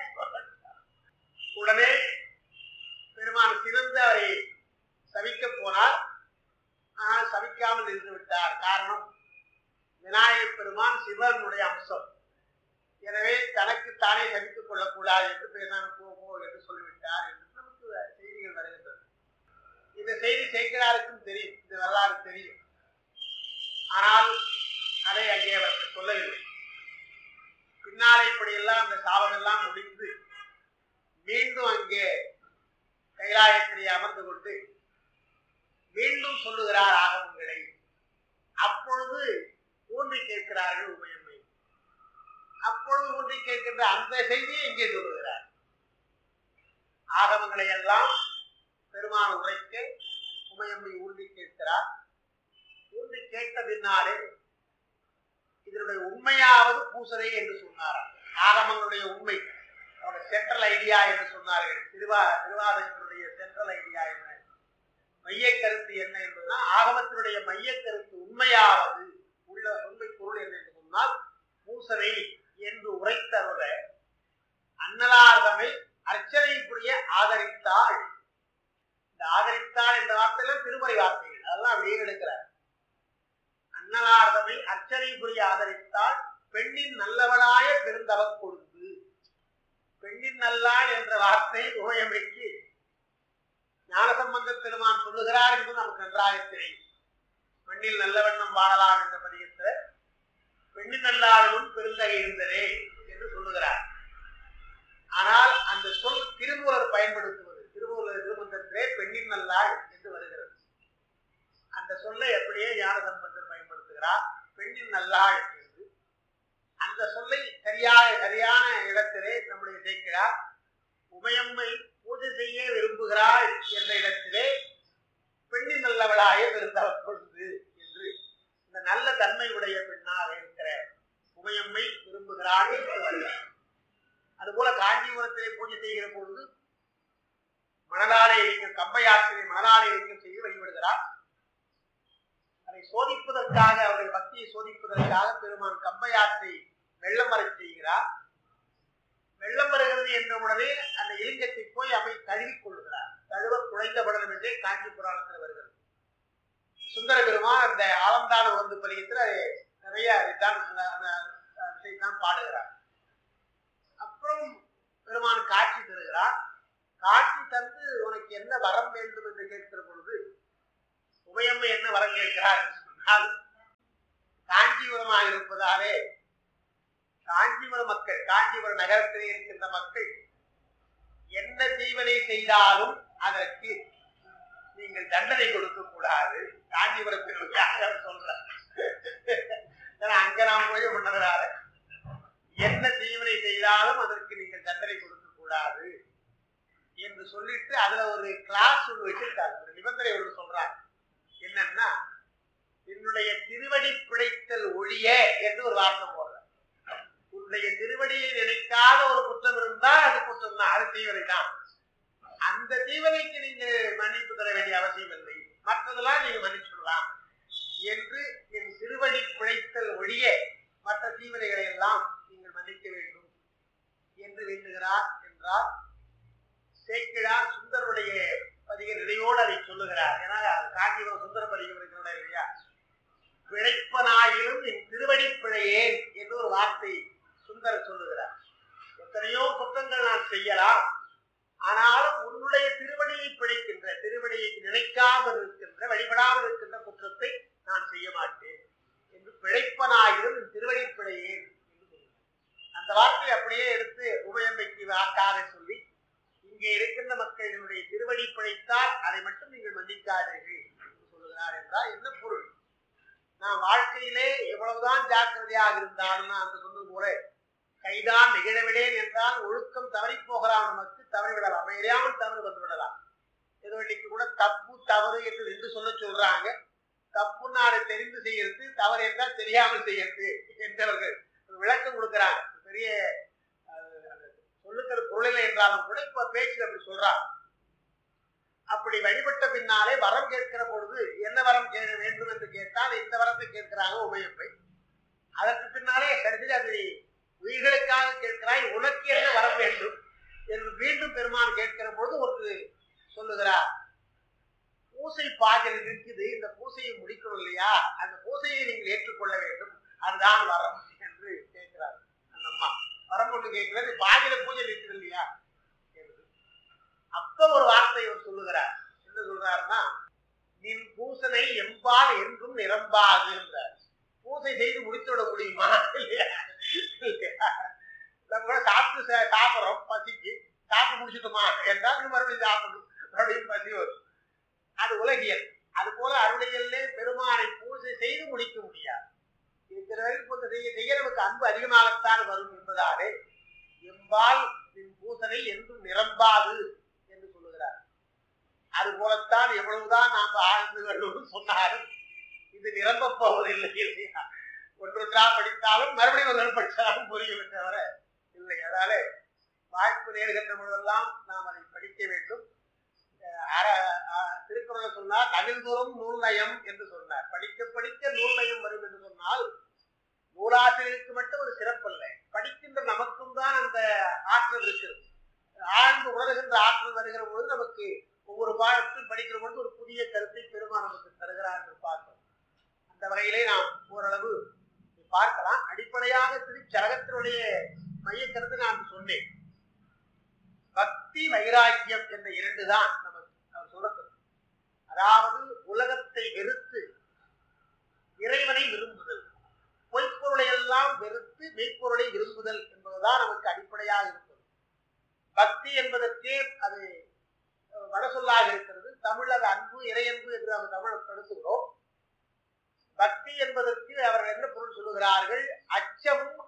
உடனே பெருமான் சிறந்து அவரை சபிக்க போனார். ஆனால் சபிக்காமல் நின்று விட்டார். காரணம், விநாயகர் பெருமான் சிவனுடைய அம்சம். எனவே தனக்கு தானே சபித்துக் கொள்ளக்கூடாது என்று பேசாம போ என்று சொல்லிவிட்டார் என்று நமக்கு செய்திகள் வருகின்றன. இந்த செய்தி சேக்கிழாருக்கும் தெரியும், இந்த வரலாறு தெரியும். ஆனால் அதை அங்கே அவர்கள் சொல்லவில்லை. பின்னாலே இப்படியெல்லாம் அந்த சாபமெல்லாம் முடிந்து மீண்டும் அங்கே கைலாயத்திலே அமர்ந்து கொண்டு மீண்டும் சொல்லுகிறார் ஆகமங்களை. அப்பொழுது ஊன்றி கேட்கிறார்கள் உமையம்மை. அப்பொழுது ஊன்றி கேட்கின்ற அந்த செய்தியை இங்கே சொல்லுகிறார். ஆகமங்களை எல்லாம் பெருமான் உரைக்க உமையம்மை ஊன்றி கேட்கிறார். ஊன்றி கேட்ட பின்னாலே இதனுடைய உண்மையாவது பூசரை என்று சொன்னாராம். ஆகமங்களுடைய உண்மை, அவருடைய சென்ட்ரல் ஐடியா என்று சொன்னார்கள். திருவாதகத்தினுடைய சென்ட்ரல் ஐடியா என்ன, மைய கருத்து என்ன என்பதுனா ஆகமத்தினுடைய மைய கருத்து உண்மையாவது உள்ள உண்மை பொருள் என்ன என்று சொன்னால் பூசனை என்று உரைத்தருள அன்னலார்தமை அர்ச்சனை புரிய ஆதரித்தாள். இந்த ஆதரித்தாள் என்ற வார்த்தையெல்லாம் திருமறை வார்த்தைகள், அதெல்லாம் அப்படியே எடுக்கிறார். அன்னலார்தமை அர்ச்சனை புரிய ஆதரித்தாள், பெண்ணின் நல்லவளாய பெருந்தவ கொடுத்து. பெண்ணின் நல்லாள் என்ற வார்த்தை உமையமைக்கு ஞானசம்பந்த பெருமான் சொல்லுகிறார் என்பது நமக்கு நன்றாக தெரியும். பெண்ணில் நல்ல வண்ணம் வாழலாம் என்ற பதியத்தை பெண்ணின் நல்லாளும் பெருந்தகை இருந்ததே என்று சொல்லுகிறார். ஆனால் அந்த சொல் திருமூலர் பயன்படுத்துவது, திருமூலர் திருமந்தத்திலே பெண்ணின் நல்லாள் என்று வருகிறது. அந்த சொல்லை அப்படியே ஞானசம்பந்தர் பயன்படுத்துகிறார், பெண்ணின் நல்லாள் என்று. அந்த சொல்லை சரியாக சரியான இடத்திலே நம்முடைய சேர்க்கிறார். உமையம்மை பூஜை செய்ய விரும்புகிறாள் என்ற இடத்திலே பெண்ணின் நல்லவளாக இருந்தவர் பொழுது என்று இந்த நல்ல தன்மையுடைய பெண்ணாக இருக்கிற உமையம்மை விரும்புகிறாள் என்று வருகிறார். அதுபோல காஞ்சிபுரத்திலே பூஜை செய்கிற பொழுது மணலாலை இயக்கம் கம்பையாற்றினை மணலாலை இயக்கம் செய்து வழிபடுகிறார். அதை சோதிப்பதற்காக அவருடைய பக்தியை சோதிப்பதற்காக பெருமான் கம்பையாற்றை வெள்ளம் வரச் செய்கிறார். வெள்ளம் வருகிறது என்ற உடனே அந்த இலிங்கத்தை போய் தழுவிக் கொள்கிறார். தழுவ குழைந்த படலம் என்றே காஞ்சி புராணத்தில் வருகிறது. சுந்தர பெருமான் அந்த ஆலந்தான வந்து பலியத்தில் நிறைய அதைத்தான் பாடுகிறார். அப்புறம் பெருமான் காட்சி தருகிறார். காட்சி தந்து உனக்கு என்ன வரம் வேண்டும் என்று கேட்கிற பொழுது உமையம்மை என்ன வரம் கேட்கிறார் என்று சொன்னால், காஞ்சிபுரமாக இருப்பதாலே காஞ்சிபுரம் மக்கள், காஞ்சிபுரம் நகரத்திலே இருக்கின்ற மக்கள் என்ன தீவனை செய்தாலும் அதற்கு நீங்கள் தண்டனை கொடுக்க கூடாது. காஞ்சிபுரத்தில் சொல்ற அங்க நாம் போய் பண்ணதுனால என்ன தீவனை செய்தாலும் அதற்கு நீங்கள் தண்டனை கொடுக்க கூடாது என்று சொல்லிட்டு அதுல ஒரு கிளாஸ் ஒன்று வச்சிருக்காங்க, ஒரு நிபந்தனை ஒன்று சொல்றாங்க. என்னன்னா, என்னுடைய திருவடி பிழைத்தல் ஒழிய என்று ஒரு வார்த்தை போடுற. உன்னுடைய திருவடியை நினைக்காத ஒரு குற்றம் இருந்தால் அது குற்றம் தான், அது தீவனை தான். அந்த தீவனைக்கு நீங்க மன்னிப்பு தர வேண்டிய அவசியம் இல்லை, மற்றதெல்லாம் நீங்க மன்னிச்சுடலாம் என்று என் திருவடி பிழைத்தல் ஒழிய மற்ற தீவனைகளை எல்லாம் நீங்கள் மன்னிக்க வேண்டும் என்று வேண்டுகிறார் என்றால், சேக்கிழார் சுந்தருடைய பதிக நிறையோடு அதை சொல்லுகிறார். ஏன்னா காஞ்சிபுரம் சுந்தர பதிகம் இருக்கிறோட இல்லையா, பிழைப்பனாயிலும் என் திருவடி பிழையேன் என்று ஒரு வார்த்தை சுந்தர் சொல்லுகிறார். எத்தனையோ குற்றங்கள் நான் செய்யலாம், ஆனாலும் உன்னுடைய திருவடியை பிழைக்கின்ற, திருவடியை நினைக்காமல் இருக்கின்ற, வழிபடாமல் இருக்கின்ற குற்றத்தை நான் செய்ய மாட்டேன் என்று பிழைப்பனாயிலும் என் திருவடி பிழையேன் என்று சொல்லுகிறார். அந்த வார்த்தையை அப்படியே எடுத்து உமையம்மைக்கு வாக்காக சொல்லி, இங்கே இருக்கின்ற மக்களினுடைய திருவடி பிழைத்தால் அதை மட்டும் நீங்கள் மன்னிக்காதீர்கள் என்று சொல்லுகிறார் என்றால் என்ன பொருள்? நான் வாழ்க்கையிலே எவ்வளவுதான் ஜாக்கிரதையாக இருந்தாலும் நான் அந்த சொன்னது போல கைதான் நிகழவிடேன் என்றால் ஒழுக்கம் தவறி போகலாம், நமக்கு தவறிவிடலாம், அமையாமல் தவறு வந்துவிடலாம். ஏதோ இன்னைக்கு கூட தப்பு தவறு என்று சொல்றாங்க. தப்புன்னு அதை தெரிந்து செய்யறது, தவறு என்றால் தெரியாமல் செய்யறது என்றவர்கள் விளக்கம் கொடுக்கிறாங்க. பெரிய சொல்லுக்கிற பொருளில்லை என்றாலும் கூட இப்ப பேச்சு அப்படி சொல்றாங்க. அப்படி வழிபட்ட பின்னாலே வரம் கேட்கிற பொழுது என்ன வரம் வேண்டும் என்று கேட்டால் இந்த வரத்தை கேட்கிறாங்க உமையப்பை. அதற்கு பின்னாலே கடைசியில் அது உயிர்களுக்காக கேட்கிறாய், உனக்கு என்ன வரம் வேண்டும் என்று மீண்டும் பெருமான் கேட்கிற பொழுது ஒன்று சொல்லுகிறார். பூசை பாஜல் இருக்குது, இந்த பூசையை முடிக்கணும் இல்லையா, அந்த பூசையை நீங்கள் ஏற்றுக்கொள்ள வேண்டும், அதுதான் வரம் என்று கேட்கிறார். அந்த அம்மா வரம் ஒன்று கேட்கிறது, பாஜல பூஜை இருக்குது இல்லையா. அப்ப ஒரு வார்த்தை அவர் சொல்லுகிறார். என்ன சொல்றாருன்னா, நின் பூசனை எம்பால் என்றும் நிரம்பாது என்றார். பூசை செய்து முடித்து விட முடியுமா இல்லையா? நம்ம கூட சாப்பிடுறோம், பசிக்கு சாப்பிட்டு முடிச்சுட்டோமா என்றால் மறுபடியும் சாப்பிடணும், மறுபடியும் பசி வரும். அது உலகியல். அது போல அருளியல்லே பெருமானை பூஜை செய்து முடிக்க முடியாது. இருக்கிற பூஜை செய்ய நமக்கு அன்பு அதிகமாகத்தான் வரும் என்பதாலே எம்பால் நின் பூசனை என்றும் நிரம்பாது என்று சொல்லுகிறார். அது போலத்தான் எவ்வளவுதான் நாம் ஆழ்ந்து சொன்னாலும் இது நிரம்ப போவதில்லை இல்லையா. ஒன்றொன்றா படித்தாலும் மறுபடியும் படித்தாலும் புரியும் தவிர இல்லை. அதனால வாய்ப்பு நேர்கின்ற பொழுதெல்லாம் நாம் அதை படிக்க வேண்டும். திருக்குறளை சொன்னார், நவில்தோறும் நூல் நயம் என்று சொன்னார். படிக்க படிக்க நூல் நயம் வரும் என்று சொன்னால் நூலாசிரியருக்கு மட்டும் ஒரு சிறப்பல்ல, படிக்கின்ற நமக்கும் தான் அந்த ஆற்றல் இருக்கிறது. ஆழ்ந்து உணர்கின்ற ஆற்றல் வருகிற பொழுது நமக்கு ஒவ்வொரு பாடத்தில் படிக்கிற பொழுது ஒரு புதிய கருத்தை பெருமான் நமக்கு தருகிறார் என்று பார்க்கிறோம். அந்த வகையிலே நாம் ஓரளவு பார்க்கலாம். அடிப்படையாக திருச்சரகத்தினுடைய மைய கருத்து நான் சொன்னேன். பக்தி வைராக்கியம் என்ற இரண்டு தான் நமக்கு அவர் சொல்றது. அதாவது உலகத்தை வெறுத்து இறைவனை விரும்புதல், பொய்ப்பொருளை எல்லாம் வெறுத்து மெய்ப்பொருளை விரும்புதல் என்பதுதான் நமக்கு அடிப்படையாக இருப்பது. பக்தி என்பதற்கே அது வட சொல்லாக இருக்கிறது. தமிழ் அது அன்பு, இறையன்பு என்று நம்ம தமிழை படுத்துகிறோம். பக்தி என்பதற்கு அவர்கள் என்ன பொருள் சொல்லுகிறார்கள்? அச்சமும்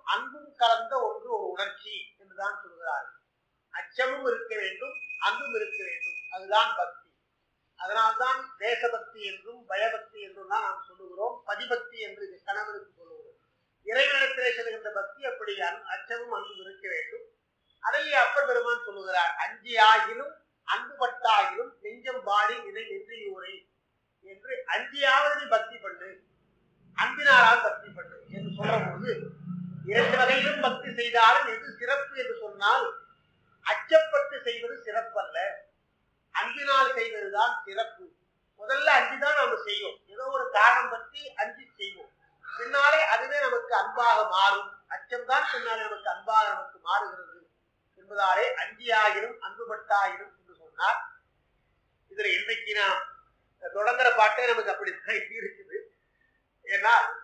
அன்பும் கலந்த ஒன்று ஒரு உணர்ச்சி என்றுதான் சொல்கிறார்கள். அச்சமும் இருக்க வேண்டும், அன்பும் இருக்க வேண்டும், அதுதான் பக்தி. அதனால்தான் தேசபக்தி என்றும் பயபக்தி என்றும் தான் நாம் சொல்லுகிறோம். பதிபக்தி என்று கணவனுக்கு சொல்லுகிறோம். இறைவனிடத்திலே செல்கின்ற பக்தி அப்படி அச்சமும் அன்பும் இருக்க வேண்டும். அதை அப்பர் பெருமான் சொல்லுகிறார். அஞ்சி ஆகிலும் அன்பு பட்டாகிலும் நெஞ்சம் பாடி நிலை நின்றியூரை என்று அஞ்சியாவது நீ பக்தி பண்ணு, அன்பினாலால் பக்தி பண்ணு என்று சொல்லும்போது, இரண்டு வகையிலும் பக்தி செய்தாலும் எது சிறப்பு என்று சொன்னால், அச்சப்பட்டு செய்வது சிறப்பல்ல, அன்பினால் செய்வதுதான் சிறப்பு. முதல்ல அஞ்சுதான் நம்ம செய்வோம், ஏதோ ஒரு காரணம் பற்றி அஞ்சு செய்வோம், பின்னாலே அதுவே நமக்கு அன்பாக மாறும். அச்சம்தான் பின்னாலே நமக்கு அன்பாக நமக்கு மாறுகிறது என்பதாலே அஞ்சியாகிலும் அன்புபட்டாகிலும் என்று சொன்னார். இதுல இன்றைக்கு நாம் தொடங்குற பாட்டே நமக்கு அப்படித்தான் இருக்குது. ஏன்னா